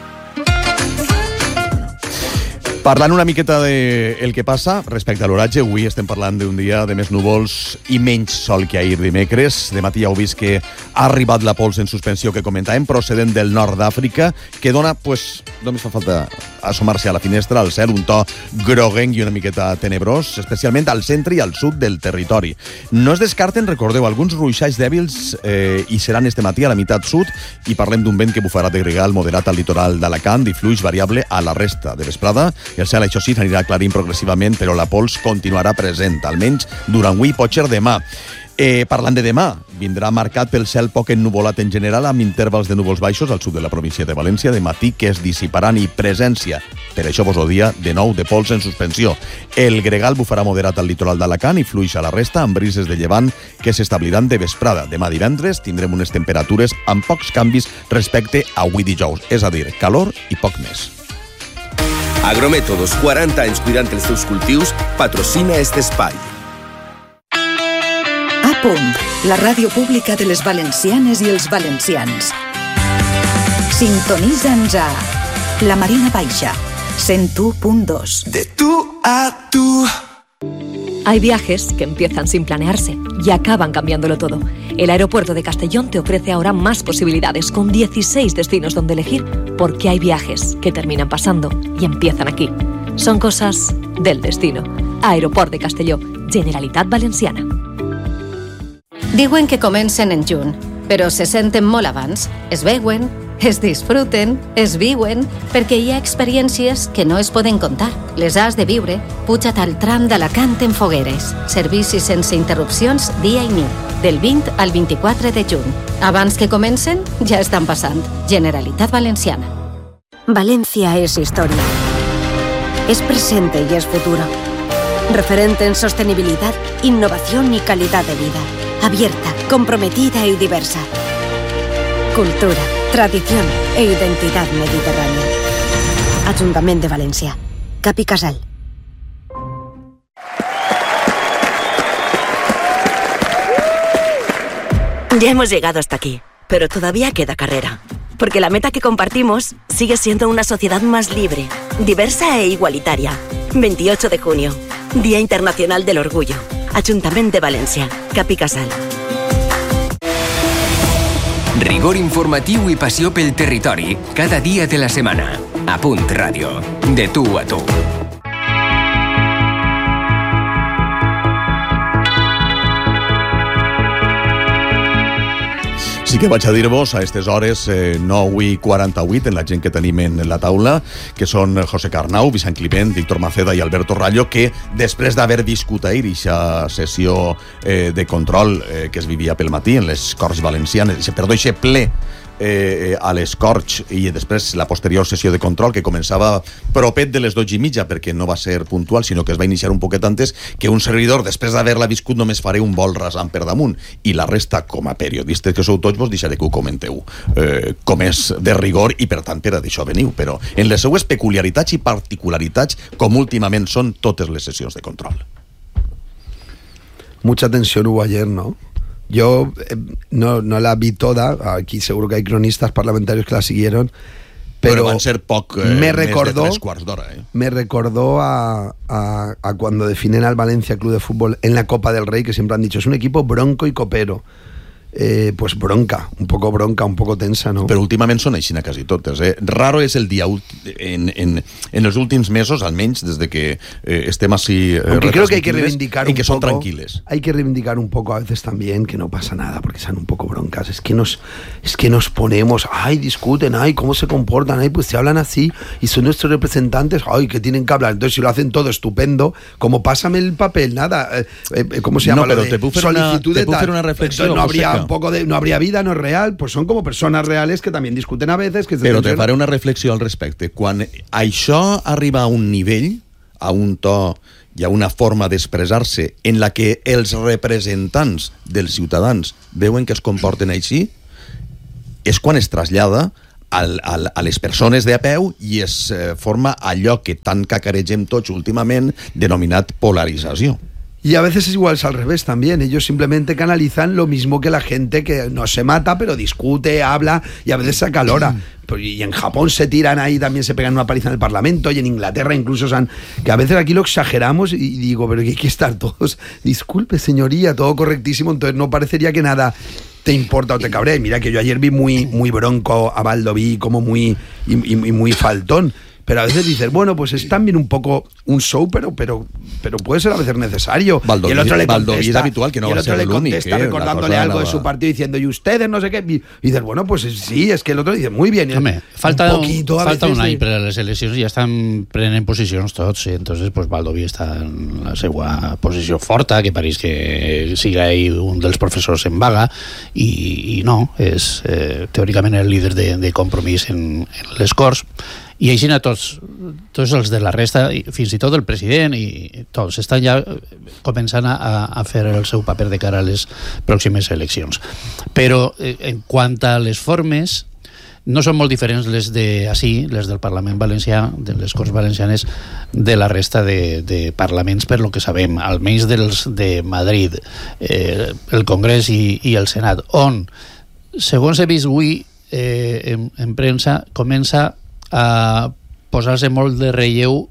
Parlant una miqueta de el que passa respecte a l'oratge, avui estem parlant d'un dia de més núvols i menys sol que ahir dimecres. De matí ja heu vist que ha arribat la pols en suspensió que comentàvem, procedent del nord d'Àfrica, que dona, pues, només fa falta assomar-se a la finestra, al cel, un to groguenc i una miqueta tenebrós, especialment al centre i al sud del territori. No es descarten, recordeu, alguns ruixalls dèbils i seran este matí a la meitat sud, i parlem d'un vent que bufarà de gregal moderat al litoral d'Alacant i fluix variable a la resta de vesprada. El cel, això sí, s'anirà aclarint progressivament, però la pols continuarà present, almenys durant avui i potser demà. Parlant de demà, vindrà marcat pel cel poc ennuvolat en general, amb intervals de núvols baixos al sud de la província de València, de matí que es dissiparan, i presència, per això vos ho dia, de nou de pols en suspensió. El gregal bufarà moderat al litoral d'Alacant i fluix a la resta, amb brises de llevant que s'establiran de vesprada. Demà divendres tindrem unes temperatures amb pocs canvis respecte a avui dijous, és a dir, calor i poc més. Agromètodos, 40 anys cuidant els teus cultius, patrocina este espai. A punt, la ràdio pública de les valencianes i els valencians. Sintonitza'ns a La Marina Baixa, 101.2. De tú a tú. Hay viajes que empiezan sin planearse y acaban cambiándolo todo. El aeropuerto de Castellón te ofrece ahora más posibilidades, con 16 destinos donde elegir, porque hay viajes que terminan pasando y empiezan aquí. Son cosas del destino. Aeroport de Castelló, Generalitat Valenciana. Diuen que comencen en juny, però se senten molt abans. Es veuen, es disfruten, es viuen, perquè hi ha experiències que no es poden contar. Les has de viure. Puja't al tram d'Alacant en Fogueres. Servicis sense interrupcions dia i nit, del 20 al 24 de juny. Abans que comencen, ja estan passant. Generalitat Valenciana. Valencia es historia. Es presente y es futuro. Referente en sostenibilidad, innovación y calidad de vida. Abierta, comprometida y diversa. Cultura, tradición e identidad mediterránea. Ayuntamiento de Valencia. Capi Casal. Ya hemos llegado hasta aquí, pero todavía queda carrera. Porque la meta que compartimos sigue siendo una sociedad más libre, diversa e igualitaria. 28 de junio, Día Internacional del Orgullo. Ayuntamiento de Valencia. Capi Casal. Rigor informatiu i passió pel territori, cada dia de la setmana. A Punt Ràdio. De tu a tu. Sí que vaig a dir-vos a aquestes hores 9:48 en la gent que tenim en la taula, que són José Carnau, Vicent Climent, Víctor Maceda i Alberto Rallo, que després d'haver viscut ahir aquesta sessió de control que es vivia pel matí en les Corts Valencianes, aquest ple a les Corts, i després la posterior sessió de control que començava propet de les 12:30, perquè no va ser puntual, sinó que es va iniciar un poquet antes, que un servidor, després d'haver-la viscut, només faré un vol rasant per damunt, i la resta, com a periodistes que sou tots, vos deixaré que ho comenteu com és de rigor, i per tant per a d'això veniu, però en les seues peculiaritats i particularitats, com últimament són totes les sessions de control. Mucha tensión hubo ayer, ¿no? Yo no la vi toda, aquí seguro que hay cronistas parlamentarios que la siguieron, pero van ser poc me més recordó, de 3/4 d'hora. Me recordó a cuando definen al Valencia Club de Fútbol en la Copa del Rey, que siempre han dicho, es un equipo bronco y copero. pues bronca, un poco tensa, ¿no? Però últimament són així quasi totes, Raro és el dia en els últims mesos, almenys desde que estem así aunque creo que hay que reivindicar y que son tranquiles. Hay que reivindicar un poco a veces también que no pasa nada porque sean un poco broncas. Es que nos ponemos, ay, discuten, ay, cómo se comportan, ay, pues se hablan así y son nuestros representantes, ay, que tienen que hablar. Entonces si lo hacen todo estupendo, como pásame el papel, nada, ¿cómo se llama? No, pero te puedo hacer una reflexión. No habría vida, no es real, pues son como personas reales que también discuten a veces. Que però te faré una reflexió al respecte. Quan això arriba a un nivell, a un to i a una forma d'expressar-se en la que els representants dels ciutadans veuen que es comporten així, és quan es trasllada a les persones de a peu i es forma allò que tant cacaregem tots últimament denominat polarització. Y a veces es igual, es al revés también. Ellos simplemente canalizan lo mismo que la gente que no se mata, pero discute, habla y a veces se acalora. Y en Japón se tiran ahí, también se pegan una paliza en el Parlamento, y en Inglaterra incluso que a veces aquí lo exageramos y digo, pero que hay que estar todos, disculpe señoría, todo correctísimo, entonces no parecería que nada te importa o te cabrea. Y mira que yo ayer vi muy bronco a Baldoví, como muy faltón. Pero a veces dices, bueno, pues es también un poco un show, pero puede ser a veces necesario. Baldoví, y el otro le contesta, es habitual que no va a ser el único, recordándole algo de su partido, diciendo, y ustedes no sé qué. Y dices, bueno, pues sí, es que el otro dice, muy bien. Home, falta un any per a les eleccions, ja estan prenent posicions tots, i entonces pues Baldoví està en la seva posició forta, que pareix que siga ell un dels professors en vaga, i no, és teòricament el líder de Compromís en les Corts. I així tots els de la resta, fins i tot el president, i tots estan ja començant a fer el seu paper de cara a les pròximes eleccions. Però en quant a les formes, no són molt diferents les d'ací, les del Parlament Valencià, de les Corts Valencianes, de la resta de parlaments, per lo que sabem, almenys dels de Madrid, el Congrés i el Senat, on, segons he vist avui en premsa, comença a posar-se molt de relleu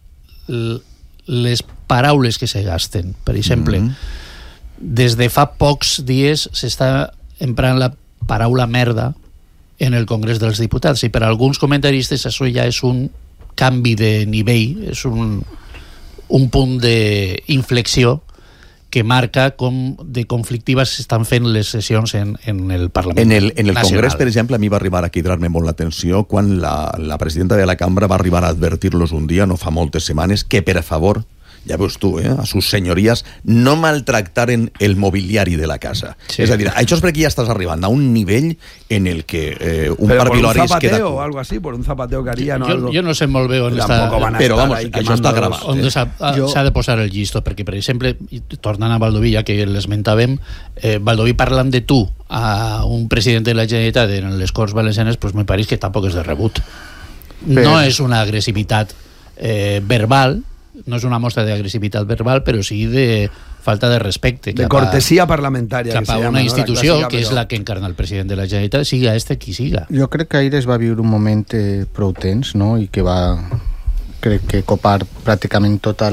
les paraules que se gasten. Per exemple, des de fa pocs dies s'està emprant la paraula merda en el Congrés dels Diputats, i per alguns comentaristes això ja és un canvi de nivell, és un punt d'inflexió que marca com de conflictives s'estan fent les sessions en el Parlament Nacional. En el Congrés, per exemple, a mi va arribar a cridar-me molt l'atenció quan la presidenta de la cambra va arribar a advertir-los un dia, no fa moltes setmanes, que per favor, ja veus tu, a sus señorías, no maltractaren el mobiliari de la casa. Sí. És a dir, això és perquè ja estàs arribant a un nivell en el que un parvilori es queda... o algo así, por un zapateo que haría, ¿no? Jo no sé molt bé on està... Però, vamos, això està gravat. On s'ha de posar el llistó, perquè, per exemple, tornant a Baldoví, ja que l'esmentàvem, Baldoví parlant de tu a un president de la Generalitat en les Corts Valencianes, pues me pareix que tampoc és de rebut. No és una agressivitat verbal, no és una mostra d'agressivitat verbal, però sí de falta de respecte. De cortesía parlamentaria. Cap a una institució que és la que encarna el president de la Generalitat, siga qui siga. Jo crec que Aires va viure un moment prou tens, no? I que va, crec que copar pràcticament tota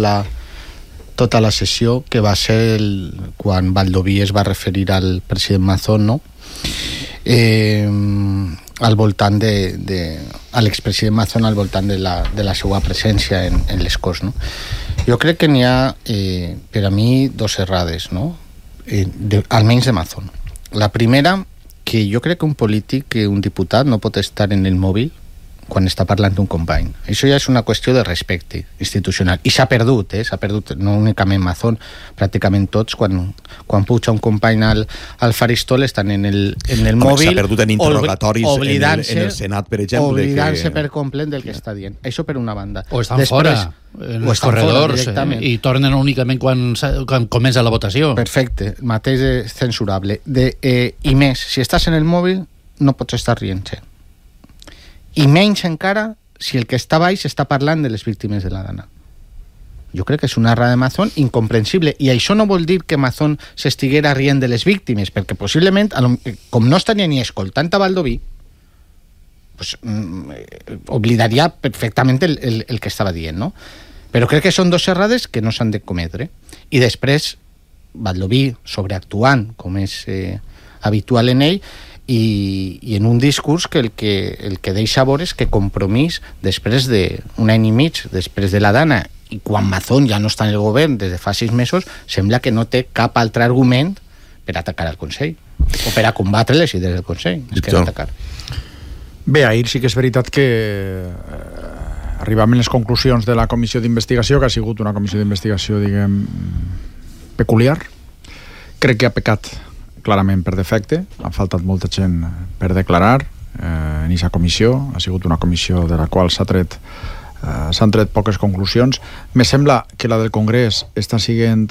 la sessió, que va ser quan Baldoví es va referir al president Mazón, no? Al voltant a l'expresident Mazón, al voltant de la seva presència en les Corts, no? Jo crec que n'hi ha, per a mi, dos errades, no? Almenys de Mazón. La primera, que jo crec que un polític, un diputat, no pot estar en el mòbil quan està parlant d'un company. Això ja és una qüestió de respecte institucional. I s'ha perdut, s'ha perdut no únicament Mazón, pràcticament tots, quan puja un company al faristol estan en el mòbil. S'ha perdut en interrogatoris en el Senat, per exemple. Oblidant-se per complet del que està dient. Això per una banda. O estan fora, en els corredors, i tornen únicament quan comença la votació. Perfecte, el mateix és censurable. I més, si estàs en el mòbil, no pots estar rient-se. I menys encara si el que està baix està parlant de les víctimes de la Dana. Jo crec que és una errada de Mazón incomprensible, i això no vol dir que Mazón s'estiguera rient de les víctimes, perquè possiblement, com no estaria ni escoltant a Baldoví, pues, oblidaria perfectament el que estava dient, no? Però crec que són dos errades que no s'han de cometre. I després, Baldoví, sobreactuant, com és habitual en ell, i en un discurs que el que deixa veure és que Compromís, després d'un any i mig, després de la Dana, i quan Mazón ja no està en el govern des de fa 6 mesos, sembla que no té cap altre argument per atacar el Consell, o per a combatre les idees del Consell, és que atacar. Bé, ahir sí que és veritat que arribàvem a les conclusions de la comissió d'investigació, que ha sigut una comissió d'investigació, diguem, peculiar. Crec que ha pecat clarament per defecte, ha faltat molta gent per declarar en aquesta comissió, ha sigut una comissió de la qual s'han tret poques conclusions. Me sembla que la del Congrés està sent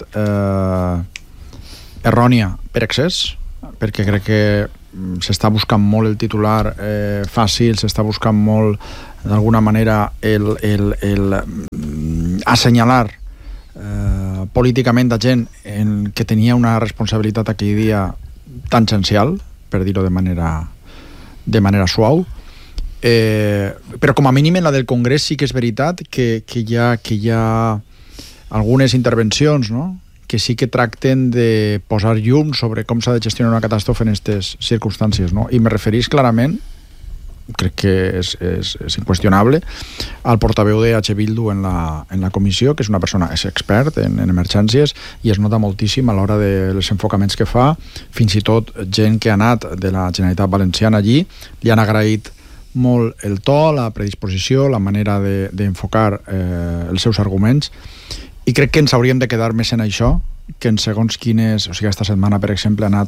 errònia per excés, perquè crec que s'està buscant molt el titular fàcil, s'està buscant molt d'alguna manera el assenyalar políticament a gent que tenia una responsabilitat aquell dia tangencial, per dir-ho de manera suau, però com a mínim en la del Congrés sí que és veritat que hi ha algunes intervencions, no?, que sí que tracten de posar llum sobre com s'ha de gestionar una catàstrofe en aquestes circumstàncies, no? I me referís clarament, crec que és inqüestionable, al portaveu de H. Bildu en la comissió, que és una persona, és expert en emergències, i es nota moltíssim a l'hora dels enfocaments que fa. Fins i tot gent que ha anat de la Generalitat Valenciana allí li han agraït molt el to, la predisposició, la manera d'enfocar els seus arguments, i crec que ens hauríem de quedar més en això que en segons quines... O sigui, esta setmana, per exemple, ha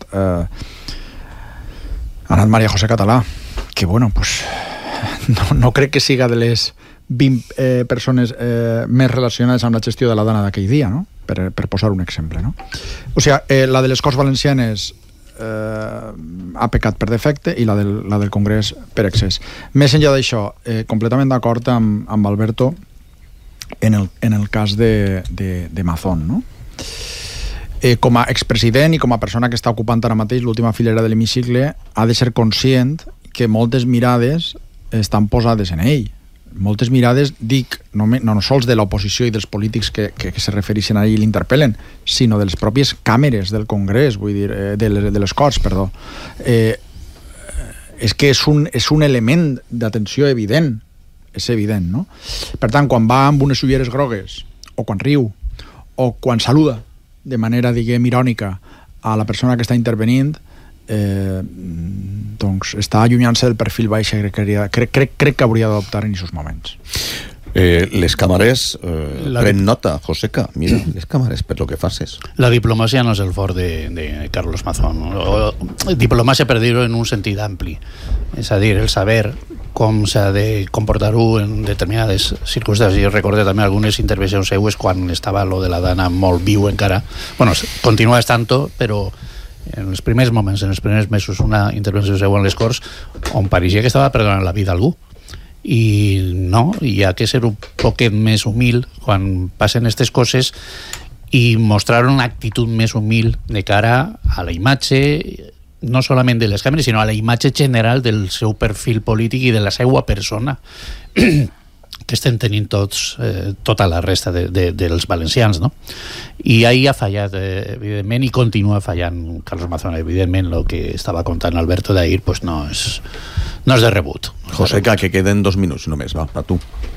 anat María José Català, que, bueno, pues no crec que siga de les 20 persones més relacionades amb la gestió de la Dana d'aquell dia, no?, per posar un exemple, no? O sigui, la de les Corts Valencianes ha pecat per defecte i la del Congrés per excés. Més enllà d'això, completament d'acord amb Alberto en el cas de Mazón, no? Com a expresident i com a persona que està ocupant ara mateix l'última filera de l'hemicicle, ha de ser conscient que moltes mirades estan posades en ell. Moltes mirades, dic, no sols de l'oposició i dels polítics que se refereixen a ell i l'interpel·len, sinó de les pròpies càmeres del Congrés, vull dir, de les Corts, perdó. És que és un element d'atenció evident, és evident, no? Per tant, quan va amb unes ulleres grogues, o quan riu, o quan saluda de manera, diguem, irònica a la persona que està intervenint, doncs està allunyant-se del perfil baix crec que hauria d'adoptar en aquests moments. Les càmeres pren nota, Joseca, mira, les càmeres per lo que faces. La diplomàcia no és el fort de Carlos Mazón, diplomàcia per dir-ho en un sentit ampli, és a dir, el saber com s'ha de comportar-ho en determinades circumstàncies. Jo recordo també algunes intervencions seues quan estava lo de la Dana molt viu encara, bueno, continua estant-ho, però en els primers moments, en els primers mesos, una intervenció seva en les Corts on pareixia que estava perdonant la vida a algú, i no, hi ha que ser un poquet més humil quan passen aquestes coses i mostrar una actitud més humil de cara a la imatge, no solament de les càmeres, sinó a la imatge general del seu perfil polític i de la seva persona que estem tenint tota la resta dels valencians, no? I ahí ha fallat, evidentment, i continua fallant Carlos Mazón. Evidentment, el que estava contant Alberto d'ahir pues no és de rebut. Joseca, que queden 2 minuts només, va, a tu.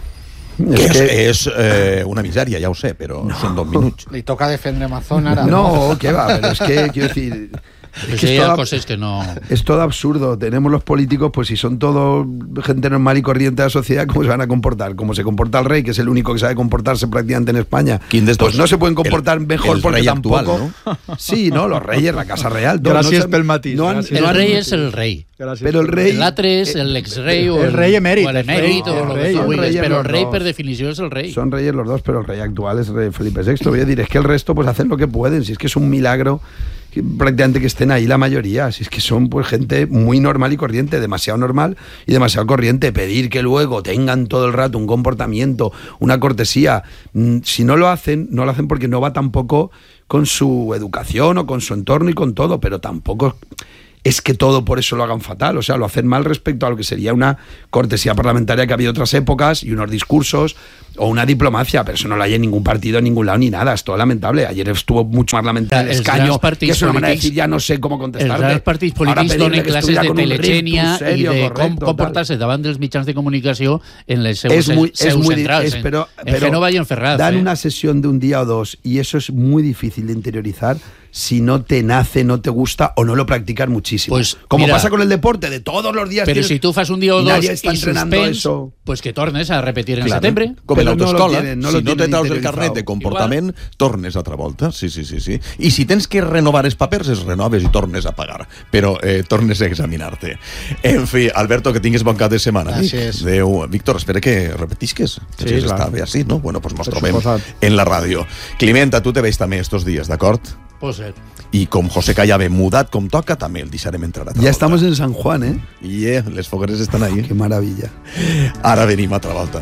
És una misèria, ja ho sé, però són 2 minuts. Li toca defendre Mazón ara. No, que va, pero es que, quiero decir... Es que hay cosas que no... Es todo absurdo. Tenemos los políticos, pues si son todos gente normal y corriente de la sociedad, ¿cómo se van a comportar? Como se comporta el rey, que es el único que sabe comportarse prácticamente en España. Pues no se pueden comportar mejor porque tampoco... Actual, ¿no? Sí, no, los reyes, la Casa Real... Gracias pel matís. El rey es el rey. Pero el rey... L'altre és l'ex-rei o el rei emèrit. O l'emèrit, pero el rey per definició es el rey. Son reyes los dos, pero el rey actual es rey Felipe VI. Voy a decir, es que el resto pues hacen lo que pueden. Si es que es un milagro prácticamente que estén ahí la mayoría, si es que son pues gente muy normal y corriente, demasiado normal y demasiado corriente. Pedir que luego tengan todo el rato un comportamiento, una cortesía, si no lo hacen porque no va tampoco con su educación o con su entorno y con todo, pero tampoco es que todo por eso lo hagan fatal. O sea, lo hacen mal respecto a lo que sería una cortesía parlamentaria que ha habido otras épocas y unos discursos o una diplomacia, pero eso no lo hay en ningún partido, en ningún lado, ni nada. Es todo lamentable. Ayer estuvo mucho más lamentable el escaño, que es una manera de decir, ya no sé cómo contestarte. Els partits polítics donen classes de teletxènia i de com comportar-se davant dels mitjans de comunicació en les seus centrals. Pero Génova y en Ferraz. Dan una sesión de un día o dos y eso es muy difícil de interiorizar si no te nace, no te gusta o no lo practicas muchísimo. Pues, como mira, pasa con el deporte, de todos los días. Pero si tú fas un día o dos está y suspens, pues que tornes a repetir en setembre. Com en l'autoescola, no si no te traus el carnet de comportament, tornes altra volta. Sí. I si tens que renovar els papers, es renoves i tornes a pagar. Però tornes a examinar-te. En fi, Alberto, que tingues bon cap de setmana. Gràcies. Adéu. Víctor, espera que repetisques. Sí, clar. Està bé així, no? Bueno, pues nos trobem en la ràdio. Climenta, tu te veig també estos dies, d'acord? Pot ser. I com José Callave mudat com toca, també el deixarem entrar a Ya estamos en San Juan, ¿eh? I les fogueres estan ahí. Qué maravilla. Ara venim a altra volta.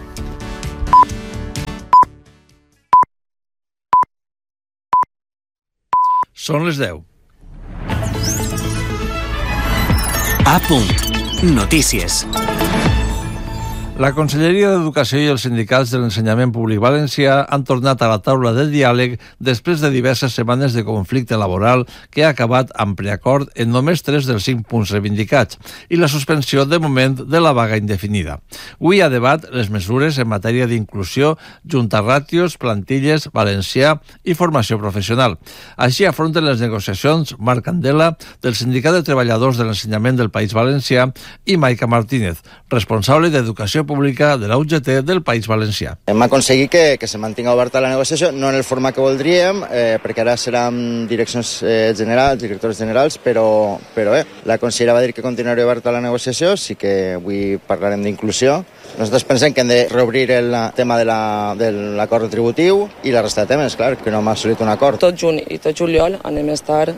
Són les 10. A punt. Notícies. La Conselleria d'Educació i els sindicats de l'ensenyament públic valencià han tornat a la taula de diàleg després de diverses setmanes de conflicte laboral que ha acabat amb preacord en només 3 dels 5 punts reivindicats i la suspensió de moment de la vaga indefinida. Avui a debat les mesures en matèria d'inclusió, junta ràtios, plantilles, valencià i formació professional. Així afronten les negociacions Marc Candela, del Sindicat de Treballadors de l'Ensenyament del País Valencià, i Maica Martínez, responsable d'Educació Pública de la UGT del País Valencià. Hem aconseguit que se mantingui oberta la negociació, no en el format que voldríem, perquè ara seran direccions generals, directors generals, però bé, la consellera va dir que continuarà oberta la negociació, sí que avui parlarem d'inclusió. Nosaltres pensem que hem de reobrir el tema de l'acord retributiu i la resta de temes, clar, que no hem assolit un acord. Tot juny i tot juliol anem a estar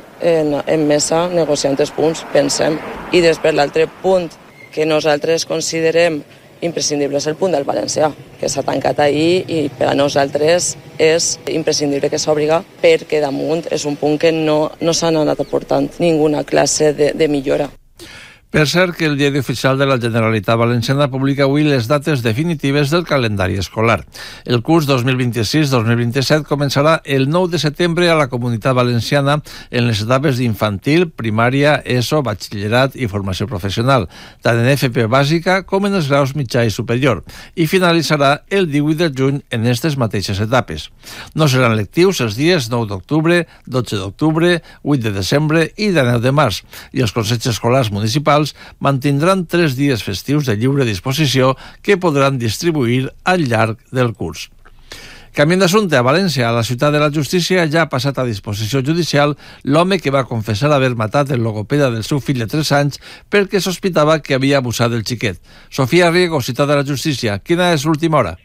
en mesa negociant els punts, pensem. I després l'altre punt que nosaltres considerem imprescindible és el punt del valencià, que s'ha tancat ahir i per a nosaltres és imprescindible que s'obriga perquè damunt és un punt que no s'han anat aportant ninguna classe de millora. Per cert que el Diari Oficial de la Generalitat Valenciana publica avui les dates definitives del calendari escolar. El curs 2026-2027 començarà el 9 de setembre a la Comunitat Valenciana en les etapes d'infantil, primària, ESO, batxillerat i formació professional, tant en FP bàsica com en els graus mitjà i superior, i finalitzarà el 18 de juny en aquestes mateixes etapes. No seran lectius els dies 9 d'octubre, 12 d'octubre, 8 de desembre i de 9 de març, i els consells escolars municipals mantindran 3 dies festius de lliure disposició que podran distribuir al llarg del curs. Canviant d'assumpte, a València, la ciutat de la justícia ja ha passat a disposició judicial l'home que va confessar haver matat el logopeda del seu fill de 3 anys perquè sospitava que havia abusat del xiquet. Sofia Riego, ciutat de la justícia, quina és l'última hora?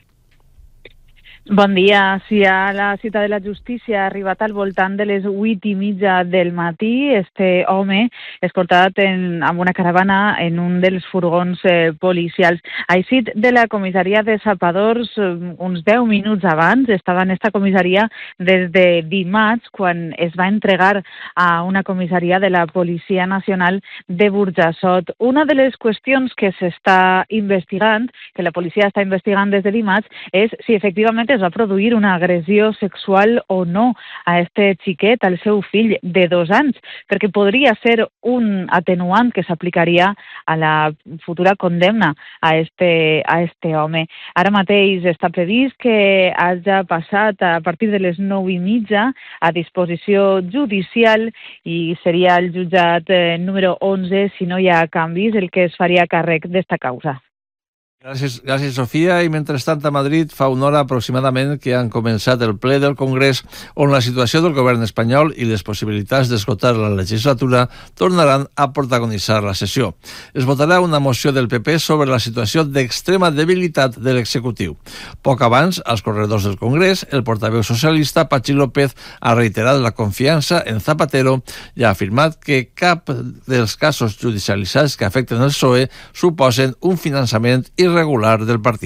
Bon dia. Sí, a la ciutat de la justícia ha arribat al voltant de les 8:30 del matí. Este home és portat amb una caravana en un dels furgons policials. Ha eixit de la comissaria de Sapadors uns 10 minuts abans. Estava en esta comissaria des de dimarts, quan es va entregar a una comissaria de la Policia Nacional de Burjassot. Una de les qüestions que s'està investigant, que la policia està investigant des de dimarts, és si efectivament es va produir una agressió sexual o no a este xiquet, al seu fill de 2 anys, perquè podria ser un atenuant que s'aplicaria a la futura condemna a este home. Ara mateix està previst que hagi passat a partir de les 9:30 a disposició judicial i seria el jutjat número 11, si no hi ha canvis, el que es faria càrrec d'esta causa. Gràcies, Sofia. I mentrestant a Madrid fa una hora aproximadament que han començat el ple del Congrés on la situació del govern espanyol i les possibilitats d'esgotar la legislatura tornaran a protagonitzar la sessió. Es votarà una moció del PP sobre la situació d'extrema debilitat de l'executiu. Poc abans, als corredors del Congrés, el portaveu socialista Patxi López ha reiterat la confiança en Zapatero i ha afirmat que cap dels casos judicialitzats que afecten el PSOE suposen un finançament irregular del partit.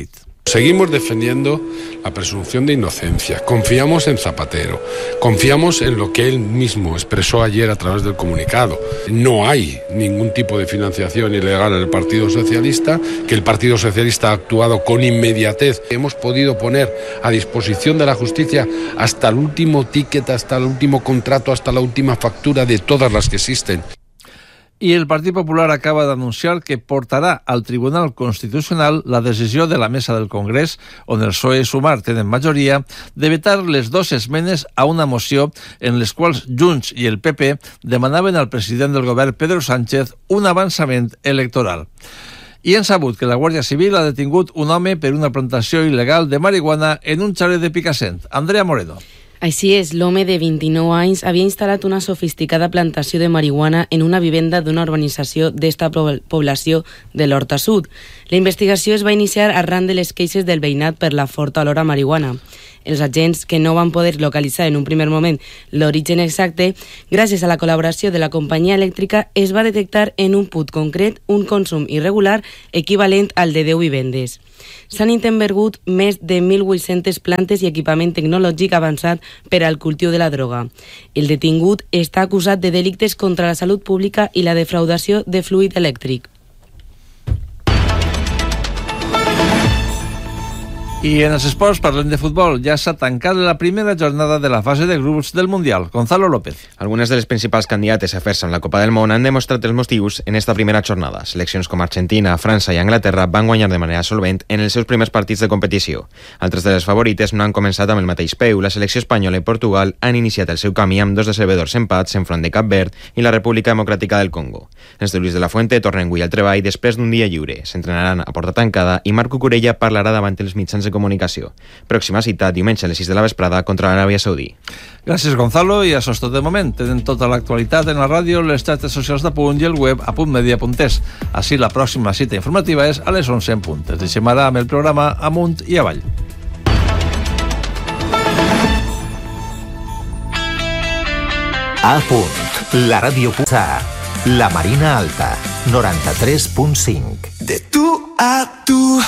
Seguimos defendiendo la presunción de inocencia, confiamos en Zapatero, confiamos en lo que él mismo expresó ayer a través del comunicado. No hay ningún tipo de financiación ilegal en el Partido Socialista, que el Partido Socialista ha actuado con inmediatez. Hemos podido poner a disposición de la justicia hasta el último ticket, hasta el último contrato, hasta la última factura de todas las que existen. I el Partit Popular acaba d'anunciar que portarà al Tribunal Constitucional la decisió de la Mesa del Congrés, on el PSOE i Sumar tenen majoria, de vetar les 2 esmenes a una moció en les quals Junts i el PP demanaven al president del govern, Pedro Sánchez, un avançament electoral. I hem sabut que la Guàrdia Civil ha detingut un home per una plantació il·legal de marihuana en un xalet de Picassent. Andrea Moreno. Així és, l'home de 29 anys havia instal·lat una sofisticada plantació de marihuana en una vivenda d'una urbanització d'esta població de l'Horta Sud. La investigació es va iniciar arran de les queixes del veïnat per la forta olor a marihuana. Els agents, que no van poder localitzar en un primer moment l'origen exacte, gràcies a la col·laboració de la companyia elèctrica es va detectar en un put concret un consum irregular equivalent al de 10 vivendes. S'han intervingut més de 1.800 plantes i equipament tecnològic avançat per al cultiu de la droga. El detingut està acusat de delictes contra la salut pública i la defraudació de fluid elèctric. I en els esports parlem de futbol. Ja s'ha tancat la primera jornada de la fase de grups del Mundial. Gonzalo López. Algunes de les principals candidates a fer-se amb la Copa del Món han demostrat els motius en esta primera jornada. Seleccions com Argentina, França i Anglaterra van guanyar de manera solvent en els seus primers partits de competició. Altres de les favorites no han començat amb el mateix peu. La selecció espanyola i Portugal han iniciat el seu camí amb 2 decebedors empats enfront de Cap Verd i la República Democràtica del Congo. Els de Luis de la Fuente tornen avui al treball després d'un dia lliure. S'entrenaran a porta tancada i Marc Cucurella parlarà davant els mitjans de comunicació. Pròxima cita diumenge a les 6 de la vesprada contra l'Aràbia Saudí. Gràcies, Gonzalo, i això és tot de moment. Tenen tota l'actualitat en la ràdio, les xarxes socials de Punt i el web a puntmedia.es. Així la pròxima cita informativa és a les 11 en punt. Ens deixem ara amb el programa Amunt i Avall. A Punt, la ràdio Puntà, la Marina Alta, 93.5. De tu a tu.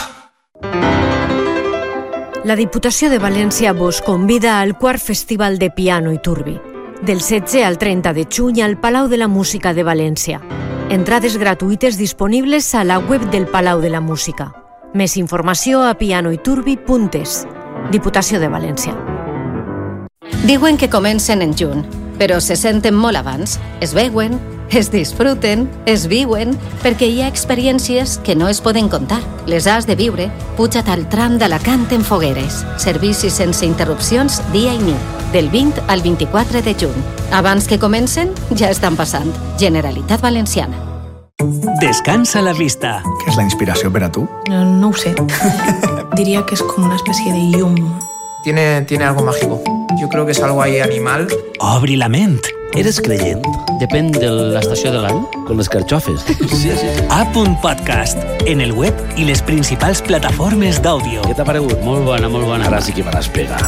La Diputació de València vos convida al 4 Festival de Piano i Turbi, del 16 al 30 de juny al Palau de la Música de València. Entrades gratuïtes disponibles a la web del Palau de la Música. Més informació a pianoiturbi.es. Diputació de València. Diuen que comencen en juny, però se senten molt abans. Es veuen, es disfruten, es viuen, perquè hi ha experiències que no es poden contar. Les has de viure. Puja't al tram d'Alacant en Fogueres. Servicis sense interrupcions dia i nit, del 20 al 24 de juny. Abans que comencen, ja estan passant. Generalitat Valenciana. Descansa la vista. ¿Qué es la inspiración para tú? No ho sé. Diría que es como una especie de llum. Tiene algo mágico. Yo creo que es algo ahí animal. Obri la ment. Eres creient? Depèn de l'estació de l'any. Com les carxofes. Sí. A Punt Podcast, en el web i les principals plataformes d'àudio. Què t'ha paregut? Molt bona, molt bona. Ara sí que me l'has pegat.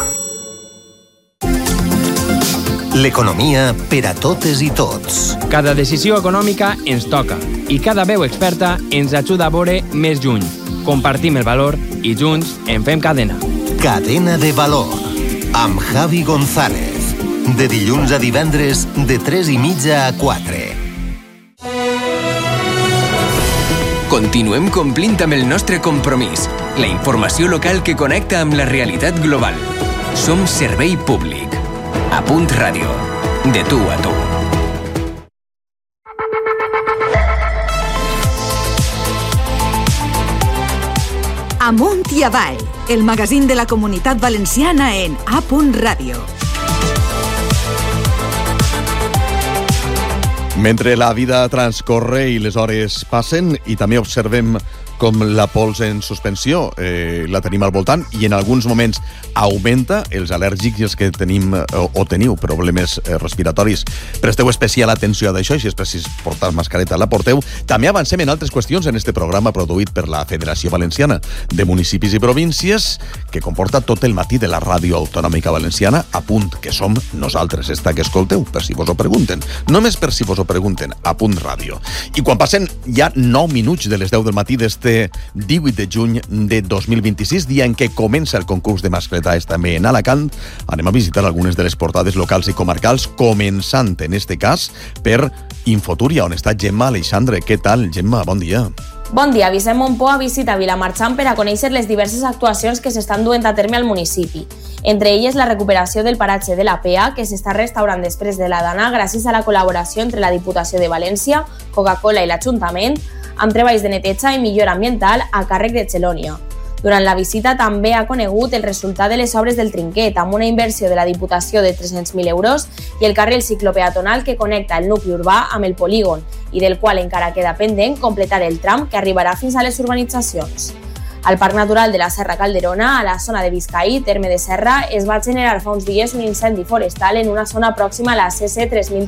L'economia per a totes i tots. Cada decisió econòmica ens toca i cada veu experta ens ajuda a veure més lluny. Compartim el valor i junts en fem cadena. Cadena de valor, amb Javi González. De dilluns a divendres, de 3:30 a 4. Continuem complint amb el nostre compromís. La informació local que connecta amb la realitat global. Som servei públic. A Punt Ràdio. De tu a tu. Amunt i avall, el magazín de la Comunitat Valenciana en A Punt Ràdio. Mentre la vida transcorre i les hores passen i també observem com la pols en suspensió la tenim al voltant i en alguns moments augmenta els al·lèrgics i els que tenim o teniu problemes respiratoris. Presteu especial atenció a d'això i si és precís portar mascareta la porteu. També avancem en altres qüestions en este programa produït per la Federació Valenciana de Municipis i Províncies que comporta tot el matí de la Ràdio Autonòmica Valenciana a punt, que som nosaltres, esta que escolteu, per si vos ho pregunten. Només per si vos ho pregunten, a Punt Ràdio. I quan passen ja 9 minuts de les 10 del matí d'este este 18 de juny de 2026, dia en què comença el concurs de mascletaes també en Alacant. Anem a visitar algunes de les portades locals i comarcals, començant en este cas per Infotúria, on està Gemma Aleixandre. Què tal, Gemma? Bon dia. Bon dia, Vicent Montpó ha visitat Vilamarxant per a conèixer les diverses actuacions que s'estan duent a terme al municipi. Entre elles, la recuperació del paratge de la PEA, que s'està restaurant després de la dana gràcies a la col·laboració entre la Diputació de València, Coca-Cola i l'Ajuntament, amb treballs de neteja i millora ambiental a càrrec de Xelònia. Durant la visita també ha conegut el resultat de les obres del Trinquet, amb una inversió de la Diputació de 300.000 euros i el carril ciclopeatonal que connecta el nucli urbà amb el polígon i del qual encara queda pendent completar el tram que arribarà fins a les urbanitzacions. Al Parc Natural de la Serra Calderona, a la zona de Biscaí, terme de Serra, es va generar fa uns dies un incendi forestal en una zona pròxima a la CC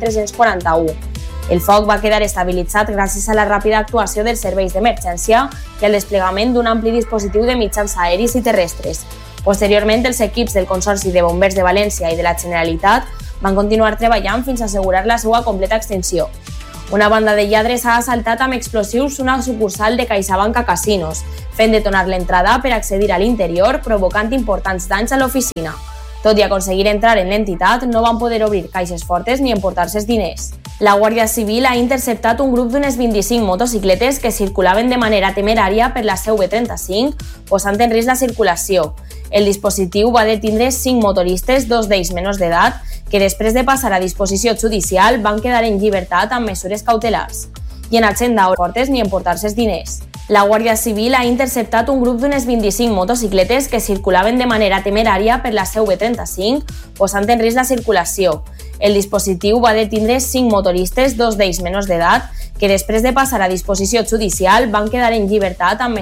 3341. El foc va quedar estabilitzat gràcies a la ràpida actuació dels serveis d'emergència i al desplegament d'un ampli dispositiu de mitjans aeris i terrestres. Posteriorment, els equips del Consorci de Bombers de València i de la Generalitat van continuar treballant fins a assegurar la seva completa extinció. Una banda de lladres ha assaltat amb explosius una sucursal de CaixaBank Casinos, fent detonar l'entrada per accedir a l'interior, provocant importants danys a l'oficina. Tot i aconseguir entrar en l'entitat, no van poder obrir caixes fortes ni emportar-se els diners. La Guàrdia Civil ha interceptat un grup d'unes 25 motocicletes que circulaven de manera temerària per la CV35, posant en risc la circulació. El dispositiu va detindre 5 motoristes, 2 d'ells menors d'edat, que després de passar a disposició judicial van quedar en llibertat amb mesures cautelars. I en agenda fortes ni emportar-se els diners. La Guàrdia Civil ha interceptat un grup d'unes 25 motocicletes que circulaven de manera temerària per la CV35, posant en risc la circulació. El dispositiu va detindre 5 motoristes, 2 d'ells menors d'edat, que després de passar a disposició judicial van quedar en llibertat amb